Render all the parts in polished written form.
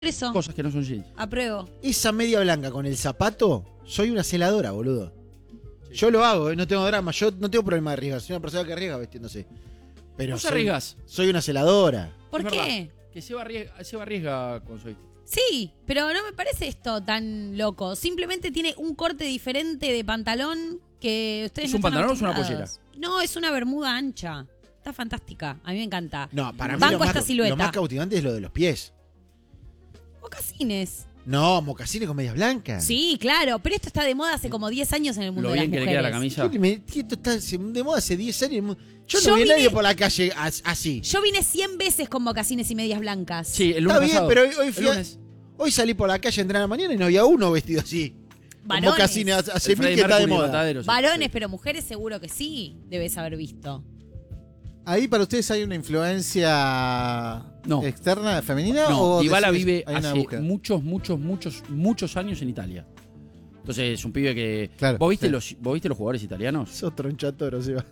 Eso. Cosas que no son jeans. Apruebo. Esa media blanca con el zapato, soy una celadora, boludo. Yo lo hago, no tengo drama. Yo no tengo problema de arriesgar. Soy una persona que arriesga vestiéndose. Pero ¿Vos arriesgas? soy una celadora. ¿Por Es qué? verdad, que Seba arriesga con su vestido. Sí, pero no me parece esto tan loco. Simplemente tiene un corte diferente de pantalón que ustedes ¿Es no un están pantalón o es una acostumbrados. No, es una bermuda ancha. Está fantástica. A mí me encanta. No, para mí Banco esta lo silueta. más cautivante es lo de los pies. Mocasines. No, mocasines con medias blancas. Sí, claro. Pero esto está de moda hace como 10 años en el mundo Lo de las bien que le mujeres. queda la camisa. Esto está de moda hace 10 años. Yo Yo no vi a vine- nadie por la calle así. Yo vine 100 veces con mocasines y medias blancas. Sí, el lunes Está bien, pasado. pero El lunes. hoy salí por la calle a entrenar a la mañana y no había uno vestido así. Con Varones. mocasines hace El mil Freddie que está de Mercury moda. Matadero, sí. Varones, pero mujeres seguro que sí debes haber visto. ¿Ahí para ustedes hay una influencia No. externa femenina? No, o Dybala decís, vive hay una hace búsqueda? muchos años en Italia. Entonces es un pibe que... Claro, ¿Vos viste, sí. ¿Vos viste los jugadores italianos? Sos tronchatoro, Seba.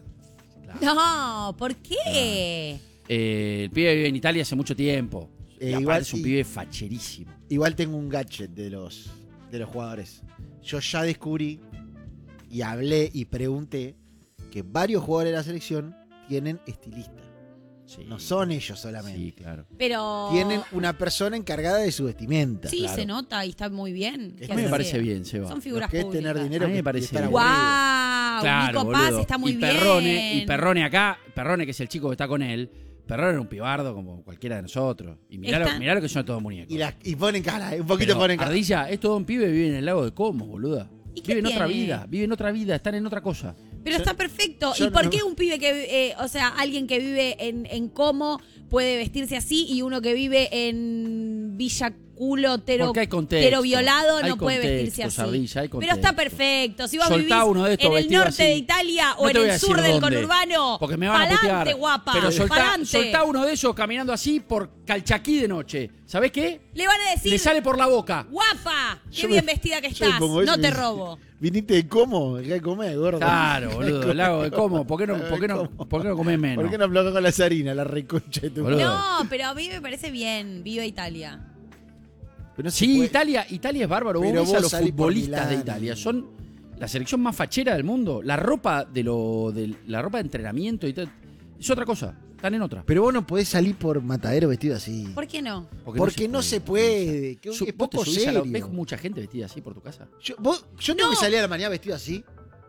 No, ¿por qué? El pibe vive en Italia hace mucho tiempo. Y aparte igual es un sí. pibe facherísimo. Igual tengo un gadget de los jugadores. Yo ya descubrí y hablé y pregunté que varios jugadores de la selección tienen estilista. Sí. No son ellos solamente. Sí, claro. Pero... Tienen una persona encargada de su vestimenta. Sí, claro. se nota y está muy bien. A ¿Qué A mí me hace? parece bien, Seba. Son Lo figuras que es públicas. tener dinero A mí me que parece estar bien. aburrido. ¡Guau! Claro, Nico Paz boludo. está muy y bien. Perrone acá, Perrone que es el chico que está con él, Perrone era un pibardo como cualquiera de nosotros. Y mirá, Está- mirá lo que son todos muñecos. Y ponen cara, un poquito Pero ponen cara. Ardilla, es todo un pibe, vive en el lago de Como, boluda. ¿Y qué Vive en otra tiene? vida, están en otra cosa. Pero está perfecto. yo ¿Y por no- qué un pibe que, o sea, alguien que vive en Como puede vestirse así y uno que vive en Villa Culo, Porque hay contexto. Tero Violado Hay no puede vestirse contexto, así? Ardilla, hay Pero está contexto. perfecto. Si vos Soltá vivís uno de estos en el vestidos norte así. de Italia o No en te voy a el decir sur del dónde, conurbano, porque me van a pa'lante, putear. guapa. Pero pa'lante. soltá uno de esos caminando así por Calchaquí de noche. ¿Sabés qué? Le van a decir, Le sale por la boca. guapa, qué Yo me- bien vestida que yo me estás. pongo eso No y te me- robo. ¿Viniste de cómo? Acá de comer, gordo. Claro, boludo, el lago de Como. ¿Por qué no comés menos? ¿Por qué no habló con las harinas, la reconcha de tu Boludo. No, pero a mí me parece bien. Viva Italia. Pero no se Sí, puede. Italia es bárbaro. Vos Pero ves a vos los salís por futbolistas de Milán. Italia. Son la selección más fachera del mundo. La ropa la ropa de entrenamiento y tal, es otra cosa. Están en otra. Pero vos no podés salir por Matadero vestido así. ¿Por qué no? Porque no se puede. Que Su- es vos te poco subís serio. ¿Ves mucha gente vestida así por tu casa? Yo tengo No. que salir a la mañana vestido así.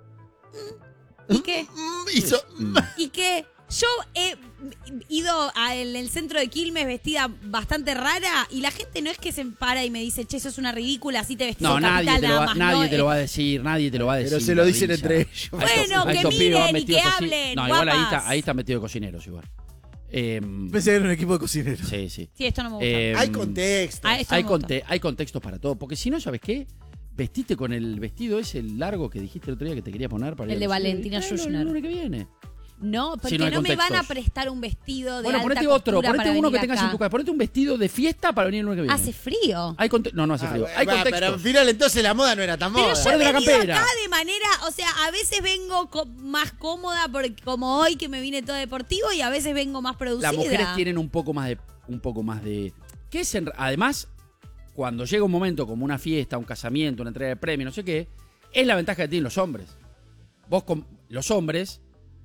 ¿Y qué? Hizo. ¿Y qué? Yo he ido al el centro de Quilmes vestida bastante rara y la gente no es que se para y me dice, che, sos una ridícula, así te vestís No, en nadie Capital, te lo nada va, más. nadie no, te lo va a decir, nadie te lo va a decir. Pero se lo dicen Ardilla. entre ellos. Bueno, A que estos pibes van miren y que vestidos así. hablen, No, igual guapas. ahí está metido de cocineros igual. Pensé que era un equipo de cocineros. Sí, sí. Sí, esto no me gusta. Hay contexto. Ah, esto no me gusta. Hay contextos para todo. Porque si no, ¿sabes qué? Vestiste con el vestido ese largo que dijiste el otro día que te quería poner para ir El de al cine. Valentina Tráelo Schuchner. el lunes que viene. No, porque Si no hay no me van a contextos. prestar un vestido de Bueno, alta ponete otro. costura Ponete para uno que venir tengas acá. en tu casa. Ponete un vestido de fiesta para venir el lunes que viene. Hace frío. No hace frío. Hay Pero contexto. al final entonces la moda no era tan Pero moda. yo he Ponete la venido campera. acá de manera, o sea, a veces vengo más cómoda porque como hoy que me vine todo deportivo y a veces vengo más producida. Las mujeres tienen un poco más de ¿qué es además cuando llega un momento como una fiesta, un casamiento, una entrega de premio, no sé qué, es la ventaja que tienen los hombres. Vos con los hombres,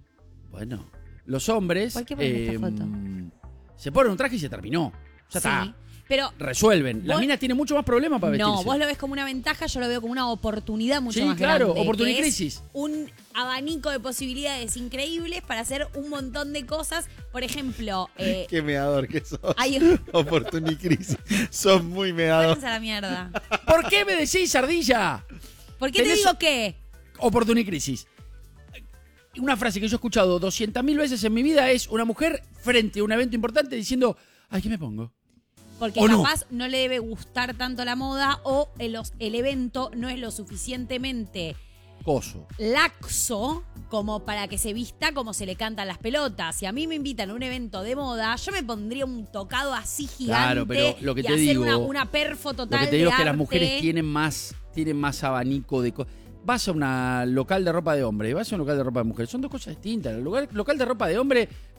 ¿Por qué ponen esta foto? se ponen un traje y se terminó. Ya Sí. está. Pero Resuelven. Las Vos- minas tienen mucho más problemas para vestirse. no, vos lo ves como una ventaja, yo lo veo como una oportunidad mucho Sí, más claro, grande. oportunidad que y es crisis. Un abanico de posibilidades increíbles para hacer un montón de cosas. Por ejemplo, Qué meador que sos. hay... Oportunicrisis. Sos muy meador. Váyanse a la mierda. ¿Por qué me decís, Ardilla? ¿Por qué te Tenés- digo qué? Oportunidad y crisis. Una frase que yo he escuchado 200.000 veces en mi vida es una mujer frente a un evento importante diciendo, ay, ¿qué me pongo? Porque ¿O no? capaz no le debe gustar tanto la moda o el evento no es lo suficientemente Coso. laxo como para que se vista como se le cantan las pelotas. Si a mí me invitan a un evento de moda, yo me pondría un tocado así gigante Claro, pero lo que y te hacer digo- una perfo total Lo que te digo de es que las arte. mujeres tienen más abanico de cosas. Vas a un local de ropa de hombre y vas a un local de ropa de mujer. Son dos cosas distintas. El local de ropa de hombre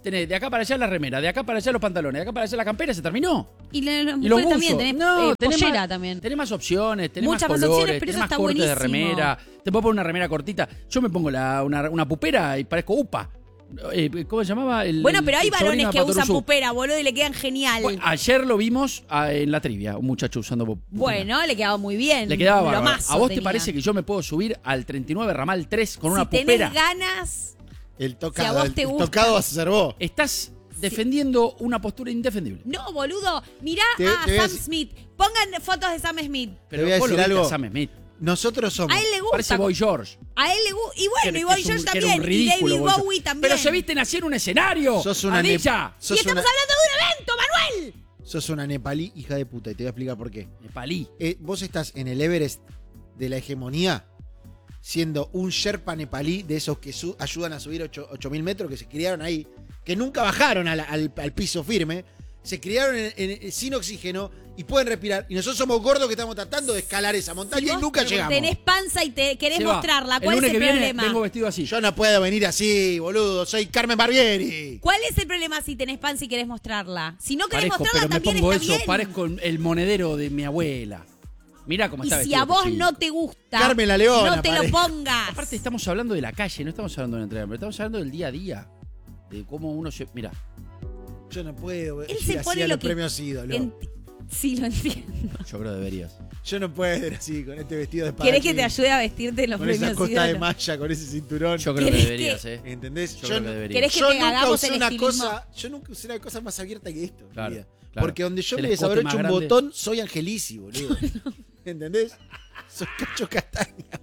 tenés de acá para allá la remera, de acá para allá los pantalones, de acá para allá la campera, se terminó. Y las Y los mujeres también, buzos. tenés tenés pollera más, también. Tenés más opciones, tenés Muchas más más colores, opciones, pero tenés eso más está cortes de buenísimo. remera. Te puedo poner una remera cortita. Yo me pongo una pupera y parezco upa. ¿Cómo se llamaba? Bueno, pero hay el sobrino varones de que usan Patoruzú. pupera, boludo, y le quedan genial. Bueno, ayer lo vimos en la trivia, un muchacho usando pupera. Bueno, le quedaba muy bien. Le quedaba Lo bárbaro. mazo ¿A vos te tenía. parece que yo me puedo subir al 39 ramal 3 con una si pupera? tenés ganas, El tocado. Si a vos te el gusta. tocado vas a ser vos. Estás defendiendo una postura indefendible. no, boludo, mirá Te a voy a Sam decir- Smith. Pongan fotos de Sam Smith. Pero voy a vos lo decir viste algo. a Sam Smith. Nosotros somos. A él le Parece gusta. Boy George. A él le gusta. Y bueno, y Boy Que es George que era también. un ridículo, y David Boy George. Bowie también. Pero se visten así en un escenario. Sos una Anilla. Y sos estamos una, hablando de un evento, Manuel. sos una nepalí hija de puta y te voy a explicar por qué. Nepalí. Vos estás en el Everest de la hegemonía siendo un Sherpa nepalí de esos que ayudan a subir 8.000 metros, que se criaron ahí, que nunca bajaron al piso firme, se criaron sin oxígeno y pueden respirar. Y nosotros somos gordos que estamos tratando de escalar esa montaña y vos nunca llegamos. tenés panza y te querés Se va. mostrarla. ¿Cuál el lunes es el que viene problema? vengo vestido así. Yo no puedo venir así, boludo. Soy Carmen Barbieri. ¿Cuál es el problema si tenés panza y querés mostrarla? Si no querés Parezco, mostrarla, pero me también pongo está eso, bien. parezco el monedero de mi abuela. Mirá cómo Y está si vestido. a vos Cuchillo. no te gusta, Carmen la Leona, no te lo parece. pongas. Aparte estamos hablando de la calle, no estamos hablando de una entrega, pero estamos hablando del día a día. De cómo uno se... Mirá, Yo no puedo Él ir se así pone a lo los que... premios ídolos. Sí, lo entiendo. yo creo que deberías. Yo no puedo ir así con este vestido de espadachín. ¿Querés que te ayude a vestirte en los con esa premios costa de ídolos? malla, con ese cinturón. Yo creo que ¿Querés deberías, que- ¿Entendés? Yo creo que deberías. ¿Querés que yo te nunca hagamos usé el una estilismo? cosa, yo nunca usé una cosa más abierta que esto en mi Claro, vida. claro. Porque donde yo El me escote desabrocho más un grande. botón, soy Angelici, boludo. ¿Entendés? Soy Cacho Castaña,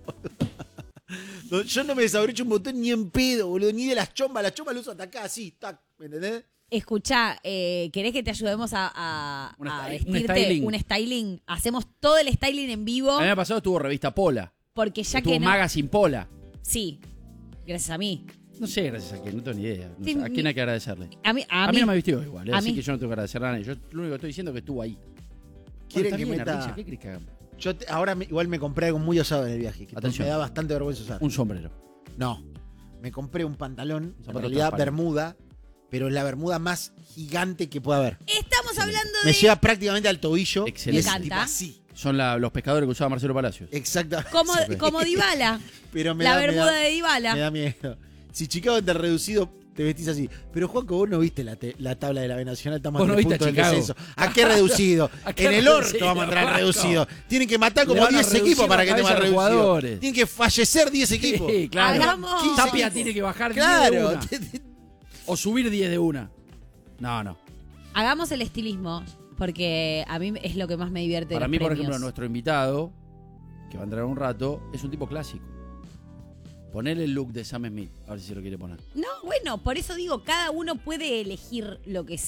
boludo. Yo no me desabrocho un botón ni en pedo, boludo, ni de las chombas. Las chombas las uso hasta acá, así, tac, ¿entendés? Escuchá, ¿querés que te ayudemos a Un vestirte styling. un styling? Hacemos todo el styling en vivo El año pasado estuvo revista Pola. porque ya Estuvo que no... Magazine Pola. Sí, gracias a mí. No sé gracias a quién, no tengo ni idea. No Sí, sé, ¿a quién hay que agradecerle? A mí, A mí no me vistió igual, a así mí. que yo no tengo que agradecerle a nadie. Yo lo único que estoy diciendo es que estuvo ahí. ¿Quieren Bueno, que está bien, meta- Ardilla, ¿qué querés que hagamos? Ahora igual me compré algo muy osado en el viaje, que Atención. me da bastante vergüenza usar. Un sombrero. No, me compré un pantalón, en Zapato realidad transparente. bermuda, pero la bermuda más gigante que pueda haber. Estamos hablando Me de... llega prácticamente al tobillo. Excelente. Y es Me tipo encanta. así. Son los pescadores que usaba Marcelo Palacios. Exactamente. Como Dybala. Pero La bermuda de Me Dybala. da miedo. Si Chicago te reducido, te vestís así. Pero Juanco, vos no viste la tabla de la B Nacional, estamos Vos a no 3 viste a puntos del Chicago. descenso. ¿A qué reducido? ¿A qué En el reducido, orto vamos a entrar Juanco? reducido. Tienen que matar Le como van a 10 reducir equipos para la que te cabeza más a los reducido. jugadores. Tienen que fallecer 10 equipos. Sí, claro. Hagamos- 15 Tapia equipos. tiene que bajar 10 de Claro. una. O subir 10 de una. No. Hagamos el estilismo, porque a mí es lo que más me divierte de Para los mí, por premios. ejemplo, nuestro invitado, que va a entrar un rato, es un tipo clásico. Ponele el look de Sam Smith, a ver si se lo quiere poner. No, bueno, por eso digo, cada uno puede elegir lo que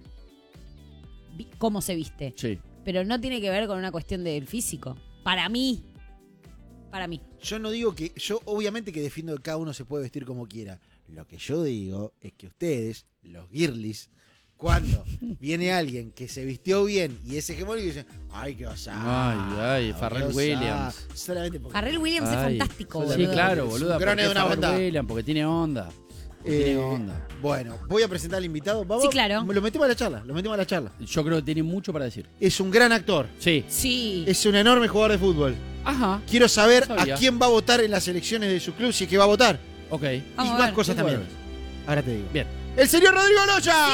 cómo se viste. Sí. Pero no tiene que ver con una cuestión del físico. Para mí. Para mí. Yo no digo que. Yo, obviamente, que defiendo que cada uno se puede vestir como quiera. Lo que yo digo es que ustedes, los girlies, cuando viene alguien que se vistió bien y es hegemónico, dicen: ¡ay, qué osado! Ay, Pharrell qué Williams. osado". Solamente porque. Pharrell Williams es Ay. fantástico, Sí, Sí, boludo. claro, Es un boluda. grone porque de una Pharrell banda. Williams, porque tiene onda. Tiene onda. Bueno, voy a presentar al invitado. Vamos, Sí, claro. Lo metemos a la charla. Yo creo que tiene mucho para decir. Es un gran actor. Sí. Sí. Es un enorme jugador de fútbol. Ajá. Quiero saber No sabía. a quién va a votar en las elecciones de su club, si es que va a votar. Ok. Vamos y a más ver. cosas Tengo también. ganas. Ahora te digo. Bien. ¡El señor Rodrigo Loya!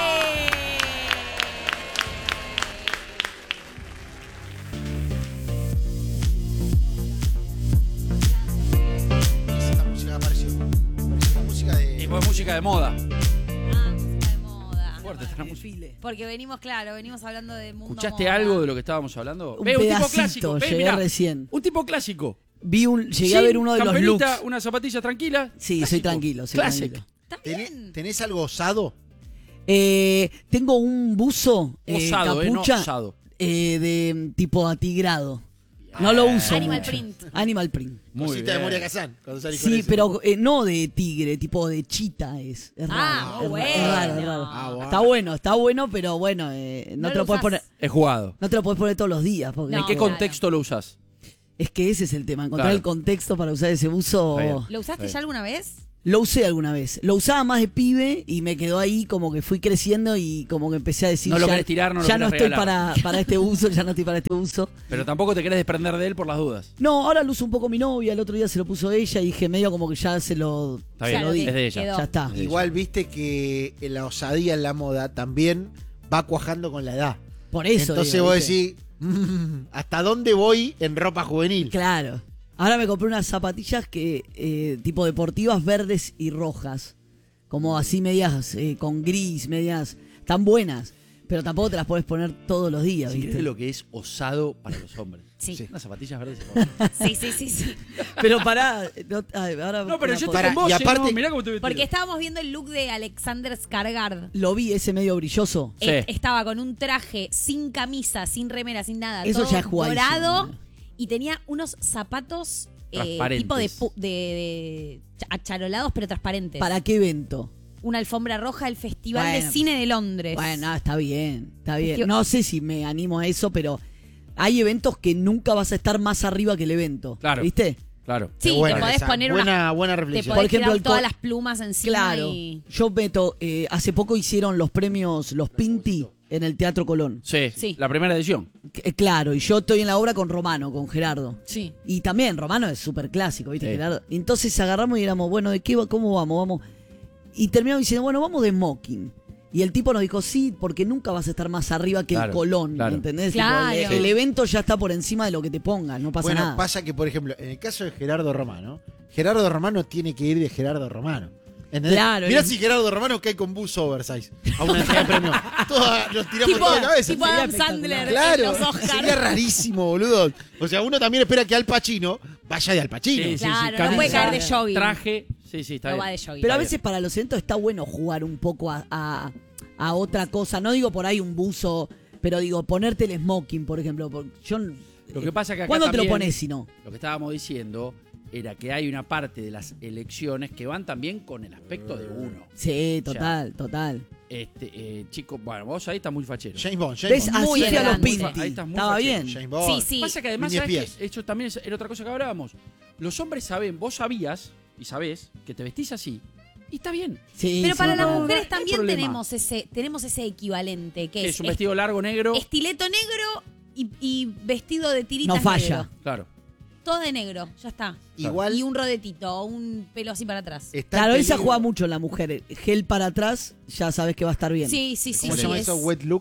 Esta música apareció. Esta música de. Tipo de música de moda. Ah, música de moda. Fuerte está la música. Porque venimos hablando del mundo ¿Escuchaste moda. algo de lo que estábamos hablando? Un Ve, un tipo pedacito, clásico. Ve, llegué mirá. recién. Un tipo clásico. Llegué a ver uno de los camperita, looks. Una zapatilla tranquila. Sí, soy Clásico. tranquilo, soy Classic. tranquilo. También. ¿Tenés algo osado? Tengo un buzo, Osado, no capucha, osado. de tipo atigrado. No lo uso Animal mucho. print. Animal print. Muy Cosita de bien. Moria Kazan. Cuando salís con Sí, ese. pero no de tigre, tipo de chita es. Es Ah, raro. es bueno. raro, es raro. Ah, bueno. Está bueno, pero bueno, no No te lo lo puedes usás. poner. Es jugado. No te lo puedes poner todos los días. Porque No, ¿En qué claro. contexto lo usas? Es que ese es el tema, encontrar Claro. el contexto para usar ese buzo. Está bien. ¿Lo usaste Sí. ya alguna vez? Lo usé alguna vez. Lo usaba más de pibe y me quedó ahí como que fui creciendo y como que empecé a decir... No lo ya, querés tirar, no lo ya querés no estoy regalar. para este uso, ya no estoy para este uso. Pero tampoco te querés desprender de él por las dudas. No, ahora lo uso un poco mi novia, el otro día se lo puso ella y dije medio como que ya se lo... Está se bien, lo di. es de ella. Quedó. Ya está. Igual viste que la osadía en la moda también va cuajando con la edad. Por eso. Entonces digo, vos ¿viste? decís, ¿hasta dónde voy en ropa juvenil? Claro. Ahora me compré unas zapatillas que tipo deportivas verdes y rojas. Como así medias con gris, medias tan buenas. Pero tampoco te las podés poner todos los días, ¿Sí ¿viste? crees lo que es osado para los hombres? Sí. Unas zapatillas verdes. y rosas. Sí. Pero pará, ahora No, pero yo estoy Para- con vos, y aparte- no, mirá cómo te Porque estábamos viendo el look de Alexander Skarsgård. lo vi ese medio brilloso. Sí. Estaba con un traje sin camisa, sin remera, sin nada. Eso todo ya es jugadísimo, dorado. ¿no? Y tenía unos zapatos Transparentes. tipo de acharolados, pero transparentes. ¿Para qué evento? Una alfombra roja del Festival de Bueno. Cine de Londres. Bueno, está bien, está bien. Festival- No sé si me animo a eso, pero hay eventos que nunca vas a estar más arriba que el evento. Claro. ¿Viste? Claro. Sí, Qué buena te podés esa, poner buena te reflexión. podés Por ejemplo, tirar el todas co- las plumas encima Claro. y... Yo meto, hace poco hicieron los premios, los Pinti, en el Teatro Colón. Sí, Sí. la primera edición. Claro, y yo estoy en la obra con Romano, con Gerardo. Sí. Y también Romano es súper clásico, ¿viste, Sí. Gerardo? Y entonces agarramos y éramos, bueno, ¿de qué cómo vamos? Vamos. Y terminamos diciendo, bueno, vamos de smoking. Y el tipo nos dijo, sí, porque nunca vas a estar más arriba que Claro, el Colón, claro. ¿entendés? Claro. Tipo, el evento ya está por encima de lo que te pongas, no pasa Bueno, nada. pasa que, por ejemplo, en el caso de Gerardo Romano, Gerardo Romano tiene que ir de Gerardo Romano. ¿Entendés? Claro, Mirá y- si Gerardo Romano cae con bus oversize a una entrega de premio. Todos nos tiramos Tipo, toda la cabeza. tipo sería Adam espectacular. Sandler en Claro, los Oscars. sería rarísimo, boludo. O sea, uno también espera que Al Pacino vaya de Al Pacino. Sí, sí, Claro, sí. no puede Camisa, caer de jogging. Traje. Sí, sí, está No bien. va de jogging. Pero a Está veces bien. para los eventos está bueno jugar un poco a otra cosa. No digo por ahí un buzo, pero digo ponerte el smoking, por ejemplo. Porque yo, Lo que pasa que acá ¿cuándo te lo también, pones si no? Lo que estábamos diciendo era que hay una parte de las elecciones que van también con el aspecto de uno. Sí, total, total. Chicos, bueno, vos ahí estás muy fachero. James Bond, ¿Ves? James Bond. Muy Así fui a los elegante. Pinti. Ahí estás muy Estaba fachero. bien. James Bond. Sí, sí. Pasa que además, Mini ¿sabés espías. qué? Esto también era otra cosa que hablábamos. Los hombres saben, vos sabías y sabés que te vestís así y está bien. Sí, Pero sí, para las no. mujeres no hay también problema. tenemos ese equivalente, que Es un vestido largo negro. estileto negro y vestido de tiritas No falla. negro. Claro. Todo de negro, ya está. Igual Y un rodetito, un pelo así para atrás. está Claro, el esa peligro. juega mucho en la mujer. Gel para atrás, ya sabes que va a estar bien. Sí, sí, sí. ¿Cómo se sí, llama es- eso? Wet look.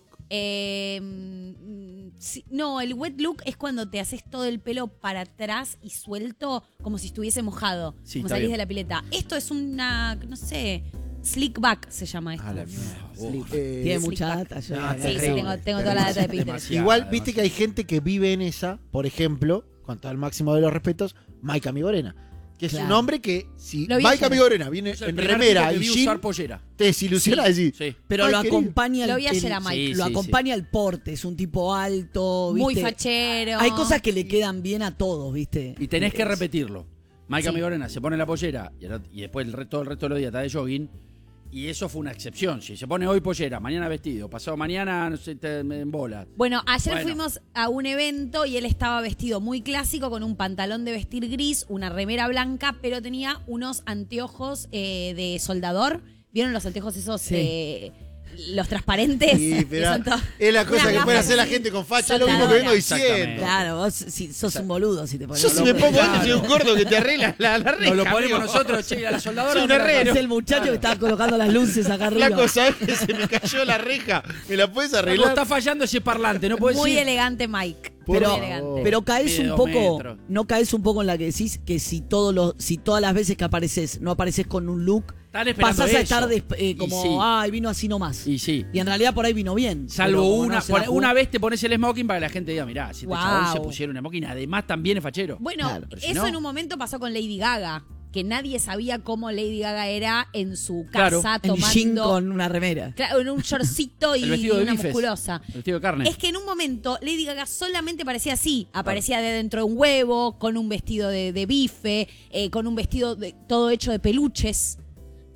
Sí, no, el wet look es cuando te haces todo el pelo para atrás y suelto como si estuviese mojado. Sí, como está salís bien. de la pileta. Esto es una, no sé, slick back se llama esto. A la mierda. vos. Tiene Slick mucha back. data. ya. No, Sí, sí, terrible. tengo toda la data de Pinterest. Demasiado. Igual, viste que hay gente que vive en esa, por ejemplo, con todo el máximo de los respetos, Mike Amigorena. Que es Claro. un hombre que, si Lo vi Mike ayer. Amigorena viene Es el en primer remera tipo que y vi jean, usar pollera. te desilusiona decir. Sí. Pero Ay, lo querido. acompaña Lo vi ayer a Mike. Sí, lo sí, acompaña el porte, es un tipo alto, Muy ¿viste? fachero. Hay cosas que le quedan bien a todos, ¿viste? Y tenés que repetirlo. Mike Sí. Amigorena se pone la pollera y después todo el resto de los días está de jogging. Y eso fue una excepción. Si se pone hoy pollera, mañana vestido, pasado mañana no sé, en bola. Bueno, ayer Bueno. fuimos a un evento y él estaba vestido muy clásico con un pantalón de vestir gris, una remera blanca, pero tenía unos anteojos de soldador. ¿Vieron los anteojos esos, Sí. los transparentes? Sí, Que pero son to- es la cosa unas que puede gafas hacer la así, gente con facha. Es lo mismo que soldadoras. vengo Exactamente. diciendo. Claro, vos sos un boludo si te pones. Yo si me loco. pongo antes soy un gordo que te arregla la reja. Nos lo ponemos amigo. nosotros, che, a la soldadora. Soy un no me la herrero. Es el muchacho que estaba colocando las luces acá arriba. Flaco, ¿sabes que se me cayó la reja? ¿Me la puedes Flaco, arreglar? está fallando ese parlante, no puedes Muy decir. elegante Mike. Pero, Muy elegante. pero caes Mide un 2 poco, metros. no caes un poco en la que decís que si todas las veces que apareces no apareces con un look, Están esperando pasás a eso. estar Y como, sí. ay, vino así nomás. Y sí. Y en realidad por ahí vino bien. Salvo pero como una, no se la jugó- una vez te pones el smoking para que la gente diga, mirá, si este Wow. chabón se pusiera un smoking, además también es fachero. Bueno, Claro, pero si eso no- en un momento pasó con Lady Gaga, que nadie sabía cómo Lady Gaga era en su Claro, casa en jean tomando... con una remera. Claro, en un shortcito y El vestido de una bifes. musculosa. El vestido de carne. Es que en un momento Lady Gaga solamente parecía así. Aparecía de dentro de un huevo, con un vestido de bife, con un vestido todo hecho de peluches.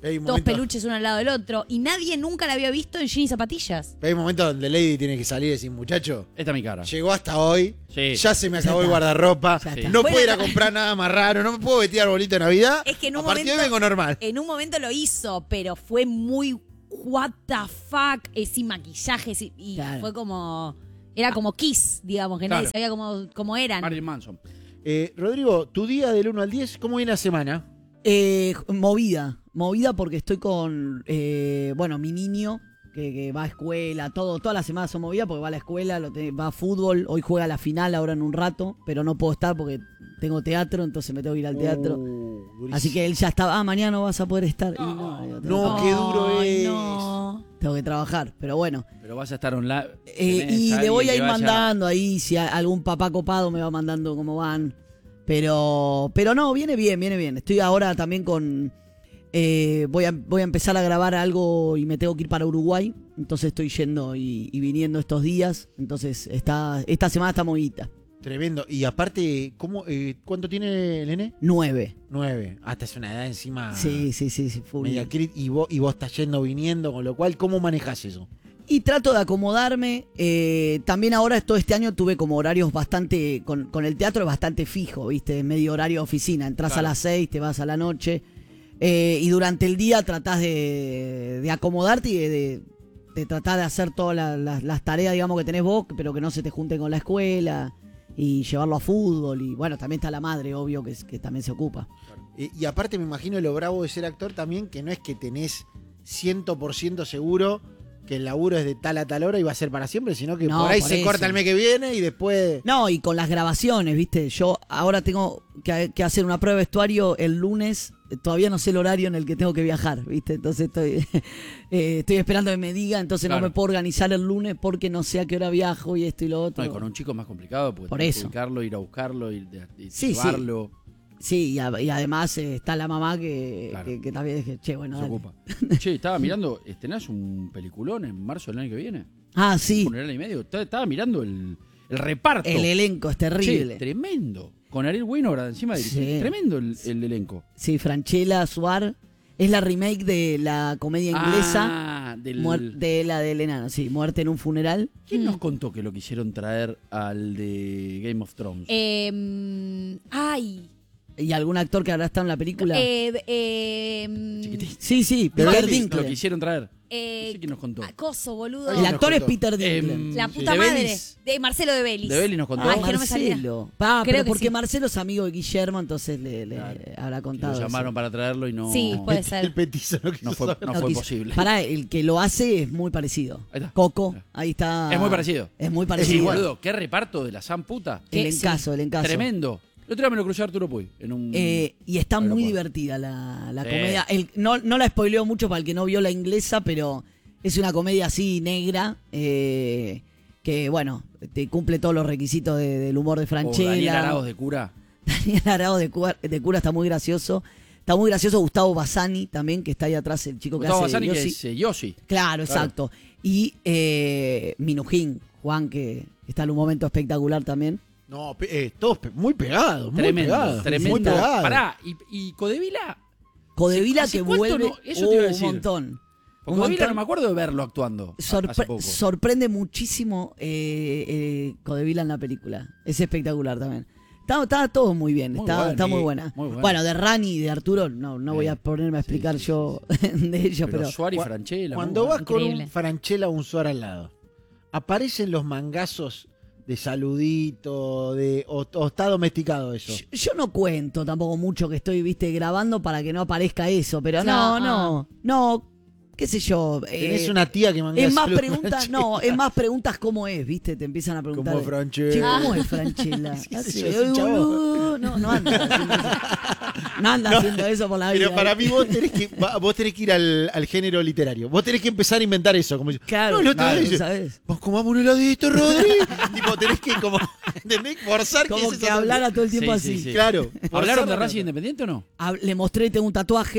Hay un dos momento- peluches uno al lado del otro, y nadie nunca la había visto en jeans y zapatillas. Hay un momento donde Lady tiene que salir y decir, muchacho, Esta es mi cara. llegó hasta hoy, Sí. ya se me acabó el está. guardarropa, Ya está. no Bueno, puedo ir a comprar nada más raro, no me puedo vestir arbolito de Navidad. Es que en a un partir de hoy momento- vengo normal. En un momento lo hizo, pero fue muy what the fuck, sin maquillaje, y Claro. fue como... Era como Kiss, digamos, que nadie Claro. sabía cómo eran. Marilyn Manson. Rodrigo, tu día del 1 al 10, ¿cómo viene la semana? Movida porque estoy con, bueno, mi niño que va a escuela, todas las semanas son movidas porque va a la escuela, va a fútbol, hoy juega la final ahora en un rato, pero no puedo estar porque tengo teatro, entonces me tengo que ir al teatro. Durísimo. Así que él ya estaba, mañana no vas a poder estar. Y digo, No, qué duro Ay, es. no. tengo que trabajar, pero bueno. Pero vas a estar online. Y le voy a ir mandando ahí, si algún papá copado me va mandando cómo van. Pero no, viene bien. Estoy ahora también con... voy a empezar a grabar algo y me tengo que ir para Uruguay. Entonces estoy yendo y viniendo estos días. Entonces esta semana está movidita. Tremendo. Y aparte, ¿cuánto tiene el nene? 9. 9. Hasta es una edad encima Sí, full. media y vos estás yendo, viniendo, con lo cual, ¿cómo manejas eso? Y trato de acomodarme. También ahora, todo este año, tuve como horarios bastante... Con el teatro es bastante fijo, ¿viste? Medio horario de oficina. Entrás a las 6, te vas a la noche. Y durante el día tratás de acomodarte y de tratar de hacer todas las tareas, digamos, que tenés vos, pero que no se te junten con la escuela. Y llevarlo a fútbol. Y bueno, también está la madre, obvio, que también se ocupa. Y aparte me imagino lo bravo de ser actor también, que no es que tenés 100% seguro que el laburo es de tal a tal hora y va a ser para siempre, sino que No, por ahí por se eso. corta el mes que viene y después... No, y con las grabaciones, ¿viste? Yo ahora tengo que hacer una prueba de vestuario el lunes. Todavía no sé el horario en el que tengo que viajar, ¿viste? Entonces estoy esperando que me diga. Entonces Claro. no me puedo organizar el lunes porque no sé a qué hora viajo y esto y lo otro. No, y con un chico es más complicado porque Por tenés que eso. ubicarlo, ir a buscarlo, y Sí, llevarlo. Sí, y además está la mamá que Claro. que también dije, che, bueno, Se dale. ocupa. Che, estaba mirando, ¿tenés un peliculón en marzo del año que viene? Ah, sí, Un año y medio. Estaba mirando el reparto. el elenco es terrible. Che, tremendo. Con Ariel Winograd encima de Sí. Tremendo el elenco. Sí, Franchella Suar es la remake de la comedia inglesa de la del enano, sí, Muerte en un funeral. ¿Quién nos contó que lo quisieron traer al de Game of Thrones? Ay. ¿Y algún actor que habrá estado en la película? Chiquitín. Sí, ¿De Peter Bellis? Lo Dinklage. quisieron traer. No sé quién nos contó. Coso, boludo. Ay, El nos actor es contó. Peter Dinklage. La Sí. puta De madre. Bellis. De Marcelo de Bellis. De Bellis nos contó. Ay, que no me salía. Marcelo. Creo Pero que porque sí. Marcelo es amigo de Guillermo, entonces le Claro. habrá Que contado. lo llamaron para traerlo y no, Sí, puede El ser. petizo no quiso no fue, saber. no fue posible. Para el que lo hace es muy parecido. Ahí está. Coco, ahí está. Es muy parecido. Es muy Sí, parecido. boludo, qué reparto de la San puta. El Sí. encaso. Tremendo. El otro día me lo crucé a Arturo Puy en un... Y está muy Aeropuerto. divertida la Sí. comedia. No la spoileo mucho para el que no vio la inglesa, pero es una comedia así negra. Que bueno, te cumple todos los requisitos del humor de Franchella. Daniel Arauz de cura. Daniel Arauz de cura está muy gracioso. Está muy gracioso Gustavo Bassani también, que está ahí atrás, el chico Gustavo que hace Bassani, de que Yossi. es Yossi. Claro, exacto. Y Minujín, Juan, que está en un momento espectacular también. No, todos muy pegados, muy Tremendo, pegados. tremendo. Muy pegados. Pará, y Codevila. Codevila ¿Hace que cuánto vuelve no? Eso te iba a un decir. montón. Porque Un Codevila montón. no me acuerdo de verlo actuando hace poco. Sorprende muchísimo Codevila en la película. Es espectacular también. Está todo muy bien, Muy está bueno, muy sí, buena. muy bueno. Bueno, de Rani y de Arturo no voy a ponerme a explicar sí, yo de ellos, Pero pero Suárez y Cu- Franchella. Cuando muy vas bueno. con Increíble. un Franchella o un Suar al lado, ¿aparecen los mangazos de saludito, o está domesticado eso? yo no cuento tampoco mucho que estoy, viste, grabando para que no aparezca eso, pero No, no, qué sé yo. Tenés una tía que manga Es más saludos preguntas, Franchella. no, es más preguntas cómo es, viste, te empiezan a preguntar. Como Franchella. Che, ¿cómo es Franchella? ¿Qué sé Así, yo, es un "Ay, chavo". boludo". No anda haciendo eso. No anda haciendo eso por la vida. Pero para mí vos tenés que ir al género literario. Vos tenés que empezar a inventar eso. Como, Claro, no, el otro día claro, dice, ¿sabes? vos comamos un heladito, Rodri. Tipo, tenés que como, ¿entendés? Forzar Como es que eso? hablara todo el tiempo Sí, así. sí, sí. Claro. ¿Hablaron de forzar- Racing Independiente o no? Le mostré, tengo un tatuaje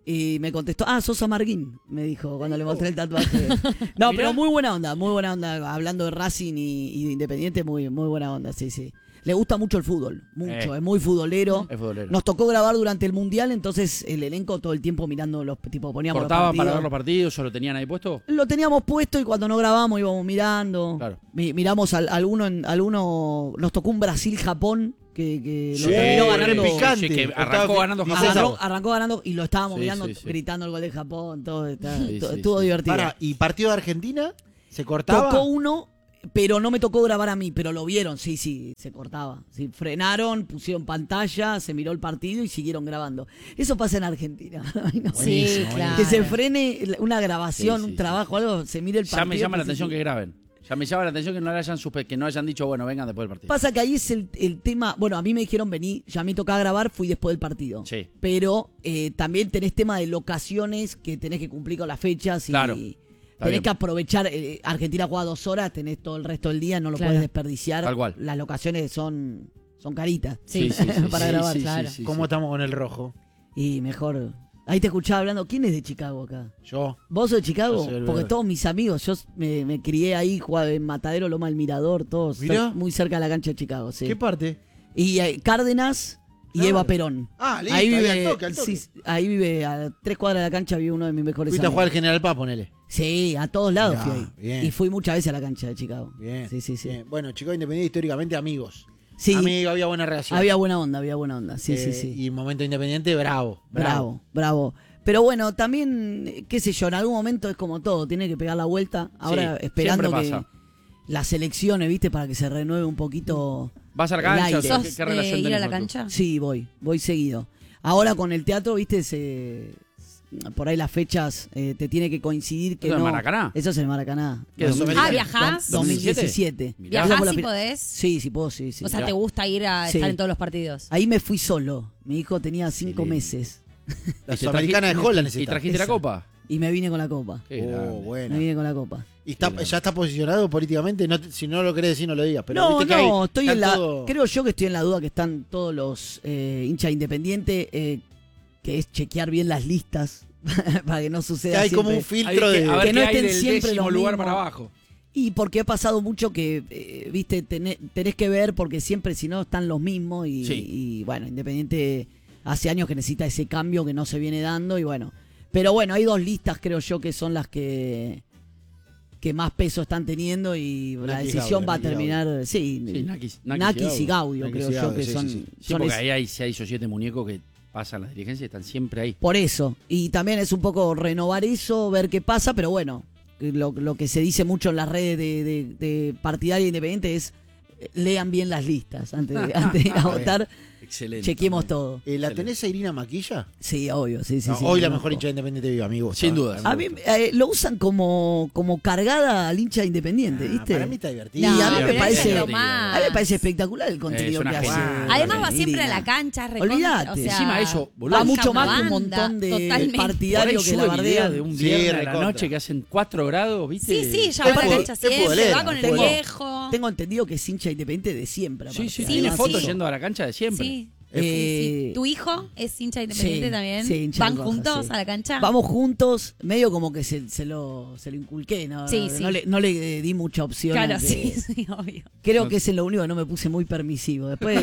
Y me contestó, Sosa Marguín, me dijo cuando le mostré el tatuaje. No, Mirá. pero muy buena onda, muy buena onda. Hablando de Racing y de Independiente, muy, muy buena onda, sí, sí. Le gusta mucho el fútbol, mucho, es muy futbolero. Es futbolero. Nos tocó grabar durante el Mundial, entonces el elenco todo el tiempo mirando los, tipo, poníamos los ¿Cortaban partidos. para ver los partidos o lo tenían ahí puesto? Lo teníamos puesto y cuando no grabamos íbamos mirando. Claro. Miramos alguno, nos tocó un Brasil-Japón que Sí, lo terminó el ganando. picante. Sí, que Estaba arrancó ganando Vicente Japón. Sabo. Arrancó ganando y lo estábamos Sí, mirando, sí, sí. gritando el gol de Japón, todo, Sí, sí, estuvo sí. divertido. Para, ¿y partido de Argentina? ¿Se cortaba? Tocó uno, pero no me tocó grabar a mí, pero lo vieron, sí, se cortaba. Sí, frenaron, pusieron pantalla, se miró el partido y siguieron grabando. Eso pasa en Argentina. Ay, no. Sí, Buenísimo, claro. Que se frene una grabación, Sí, sí, un trabajo, algo, se mire el partido. Ya me llama la se- atención que graben. Ya me llama la atención que no le hayan que no hayan dicho, bueno, vengan después del partido. Pasa que ahí es el tema. Bueno, a mí me dijeron vení, ya me tocaba grabar, fui después del partido. Sí. Pero también tenés tema de locaciones que tenés que cumplir con las fechas y Claro. tenés bien. que aprovechar. Argentina juega 2 horas, tenés todo el resto del día, no lo Claro. podés desperdiciar. Tal cual. Las locaciones son caritas. Sí, para grabar, claro. ¿Cómo estamos con el rojo? Y mejor. Ahí te escuchaba hablando. ¿Quién es de Chicago acá? Yo. ¿Vos sos de Chicago? Yo soy el Porque verde. todos mis amigos, yo me crié ahí, jugaba en Matadero, Loma del Mirador, todos Mirá. muy cerca de la cancha de Chicago, sí. ¿Qué parte? Y Cárdenas y Claro. Eva Perón. Listo, ahí vive, al toque. sí, ahí vive a 3 cuadras de la cancha, vive uno de mis mejores Fuiste a amigos. jugar al General Paz, ponele. Sí, a todos lados Mirá, fui ahí. bien. Y fui muchas veces a la cancha de Chicago. Bien. Sí, sí, sí. Bien. Bueno, Chicago Independiente históricamente amigos. Sí, Amigo, había buena relación. había buena onda. Sí, sí, sí. Y momento independiente, bravo. Bravo. Pero bueno, también, qué sé yo, en algún momento es como todo, tiene que pegar la vuelta. Ahora Sí, esperando siempre que pasa. las elecciones, ¿viste? Para que se renueve un poquito. ¿Vas a la el cancha? aire. O sea, ¿Sos ¿qué de relación ir a tenés la con tu- cancha? Sí, voy seguido. Ahora con el teatro, ¿viste? Por ahí las fechas te tiene que coincidir que ¿Eso es no. en Maracaná? Eso es en Maracaná. ¿Qué, 2017? ¿viajás? 2017. Mirá. Pasamos ¿Viajás la si fi- podés? Sí, puedo, sí. O sea, Mirá. ¿te gusta ir a Sí. estar en todos los partidos? Ahí me fui solo. Mi hijo tenía 5 lindo. meses. La ¿Y te Sudamericana de trajiste- Holland es ¿Y esta. trajiste la Esa. copa? Y me vine con la copa. Qué grande. Bueno. Me vine con la copa. ¿Y ya está posicionado políticamente? Si no lo querés decir, no lo digas. Pero No, viste que no, hay- estoy están en la. todo- Creo yo que estoy en la duda que están todos los hinchas independientes, que es chequear bien las listas para que no que suceda hay como siempre. un filtro A de... ver que no qué hay estén del siempre décimo los lugar mismos. para abajo. Y porque ha pasado mucho que, viste, tenés que ver porque siempre si no están los mismos y, Sí. y, bueno, Independiente hace años que necesita ese cambio que no se viene dando y bueno. Pero bueno, hay 2 listas creo yo que son las que más peso están teniendo y la Nakis decisión Gaudio, va a Nakis terminar, sí, Sí, Nakis Nakis y Gaudio Nakis creo y yo Gaudio, que sí, son, sí, sí. Sí, Son porque ahí hay 6 o 7 muñecos que pasan las dirigencias y están siempre ahí. Por eso. Y también es un poco renovar eso, ver qué pasa, pero bueno, lo que se dice mucho en las redes de partidaria independiente es lean bien las listas antes de ir a votar, Excelente. chequeemos todo. ¿La tenés a Irina Maquilla? Sí, obvio, sí. No, sí, hoy la conozco. mejor hincha de Independiente viva, amigo. Sin duda. A mí lo usan como cargada al hincha independiente, ¿viste? Para mí está divertido. Y a mí No, me pero parece- eso es lo más. A mí me parece espectacular el contenido una que hace. genia. Además va Irina. siempre a la cancha, recontra, Olvídate. o sea, Encima eso, boludo. Va banca mucho una más que un banda, montón de totalmente. Por ahí partidarios que la sube video bardean. de un Sí, viernes a la recontra. noche que hacen 4 grados, ¿viste? Sí, sí, ya Es va a la fútbol, cancha es siempre, futbolera, va con el tengo- viejo. Tengo entendido que es hincha independiente de siempre. Sí, aparte. sí, Sí, tiene sí. fotos yendo a la cancha de siempre. Sí. Eh, ¿Tu hijo es hincha independiente sí, también? sí, hincha ¿Van del Roja, juntos sí. a la cancha? Vamos juntos, medio como que se lo inculqué, ¿no? Sí, no, sí. no le di mucha opción. Claro, a que- sí, sí, obvio. Creo que es en lo único que no me puse muy permisivo. Después,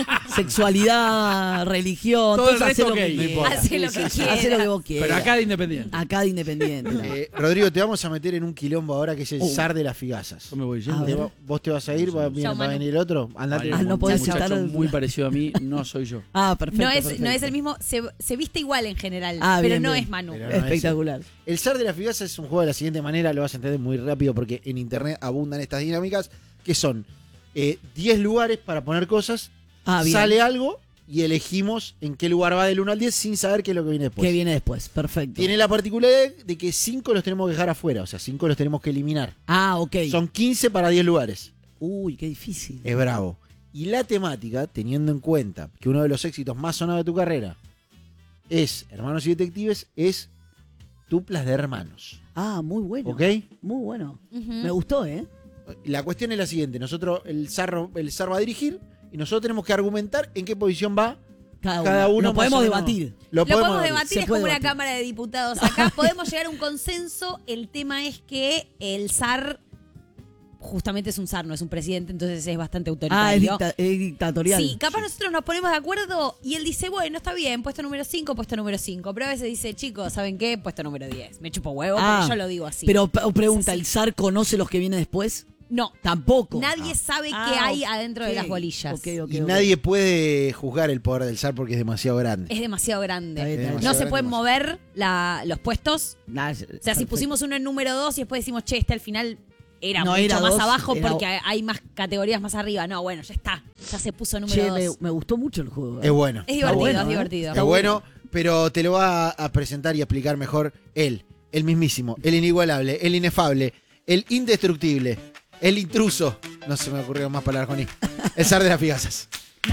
sexualidad, religión, Todo el eso, resto, hacé lo ok, que no quieras. importa. Hace lo que quiera. Hacé lo que vos quieras. Pero acá de Independiente. Acá de Independiente. ¿no? Rodrigo, te vamos a meter en un quilombo ahora que es el zar de las figazas. Yo me voy A yendo. ver. Vos te vas a ir, va Chao, a Manu. venir el otro. Andate. Vale, no un podés muchacho citar al- muy parecido a mí, no soy yo. Ah, perfecto. No es perfecto. el mismo, se viste igual en general, Ah, pero bien, no bien. es Manu. Pero no es Espectacular. El zar de las figazas es un juego de la siguiente manera, lo vas a entender muy rápido porque en internet abundan estas dinámicas, que son 10 lugares para poner cosas, Ah, bien. sale algo y elegimos en qué lugar va del 1 al 10 sin saber qué es lo que viene después. ¿Qué viene después? Perfecto. Tiene la particularidad de que 5 los tenemos que dejar afuera, o sea, 5 los tenemos que eliminar. Ah, ok. Son 15 para 10 lugares. Uy, qué difícil. Es bravo. Y la temática, teniendo en cuenta que uno de los éxitos más sonados de tu carrera es Hermanos y Detectives, es duplas de hermanos. Ah, muy bueno. ¿Ok? Muy bueno. Ujú. Me gustó, ¿eh? La cuestión es la siguiente. Nosotros, el zar va a dirigir y nosotros tenemos que argumentar en qué posición va Cada uno Lo podemos más o menos. debatir. Lo podemos debatir. debatir, Se es puede como una debatir. Cámara de Diputados acá. Podemos llegar a un consenso. El tema es que el zar justamente es un zar, no es un presidente, entonces es bastante autoritario. Es dictatorial. Sí, capaz nosotros nos ponemos de acuerdo y él dice, bueno, está bien, puesto número 5, puesto número 5. Pero a veces dice, chicos, ¿saben qué? Puesto número 10. Me chupo huevo porque yo lo digo así. Pero pregunta, Es así. ¿el zar conoce los que vienen después? No, Tampoco. nadie sabe qué hay adentro de las bolillas. Ok. Y nadie puede juzgar el poder del zar porque es demasiado grande. Es demasiado grande. Está bien, está bien. No se Demasiado pueden grande, mover los puestos. O sea, si pusimos uno en número 2 y después decimos, che, este al final era No, mucho era más 2, abajo era- porque hay más categorías más arriba. No, bueno, ya está. Ya se puso número Che, 2. me gustó mucho el juego. Es bueno. Es divertido, bueno, es ¿eh? divertido. Está bueno, pero te lo va a presentar y a explicar mejor él, el mismísimo, el inigualable, el inefable, el indestructible, el intruso. No se me ocurrieron más palabras con I. El zar de las figazas.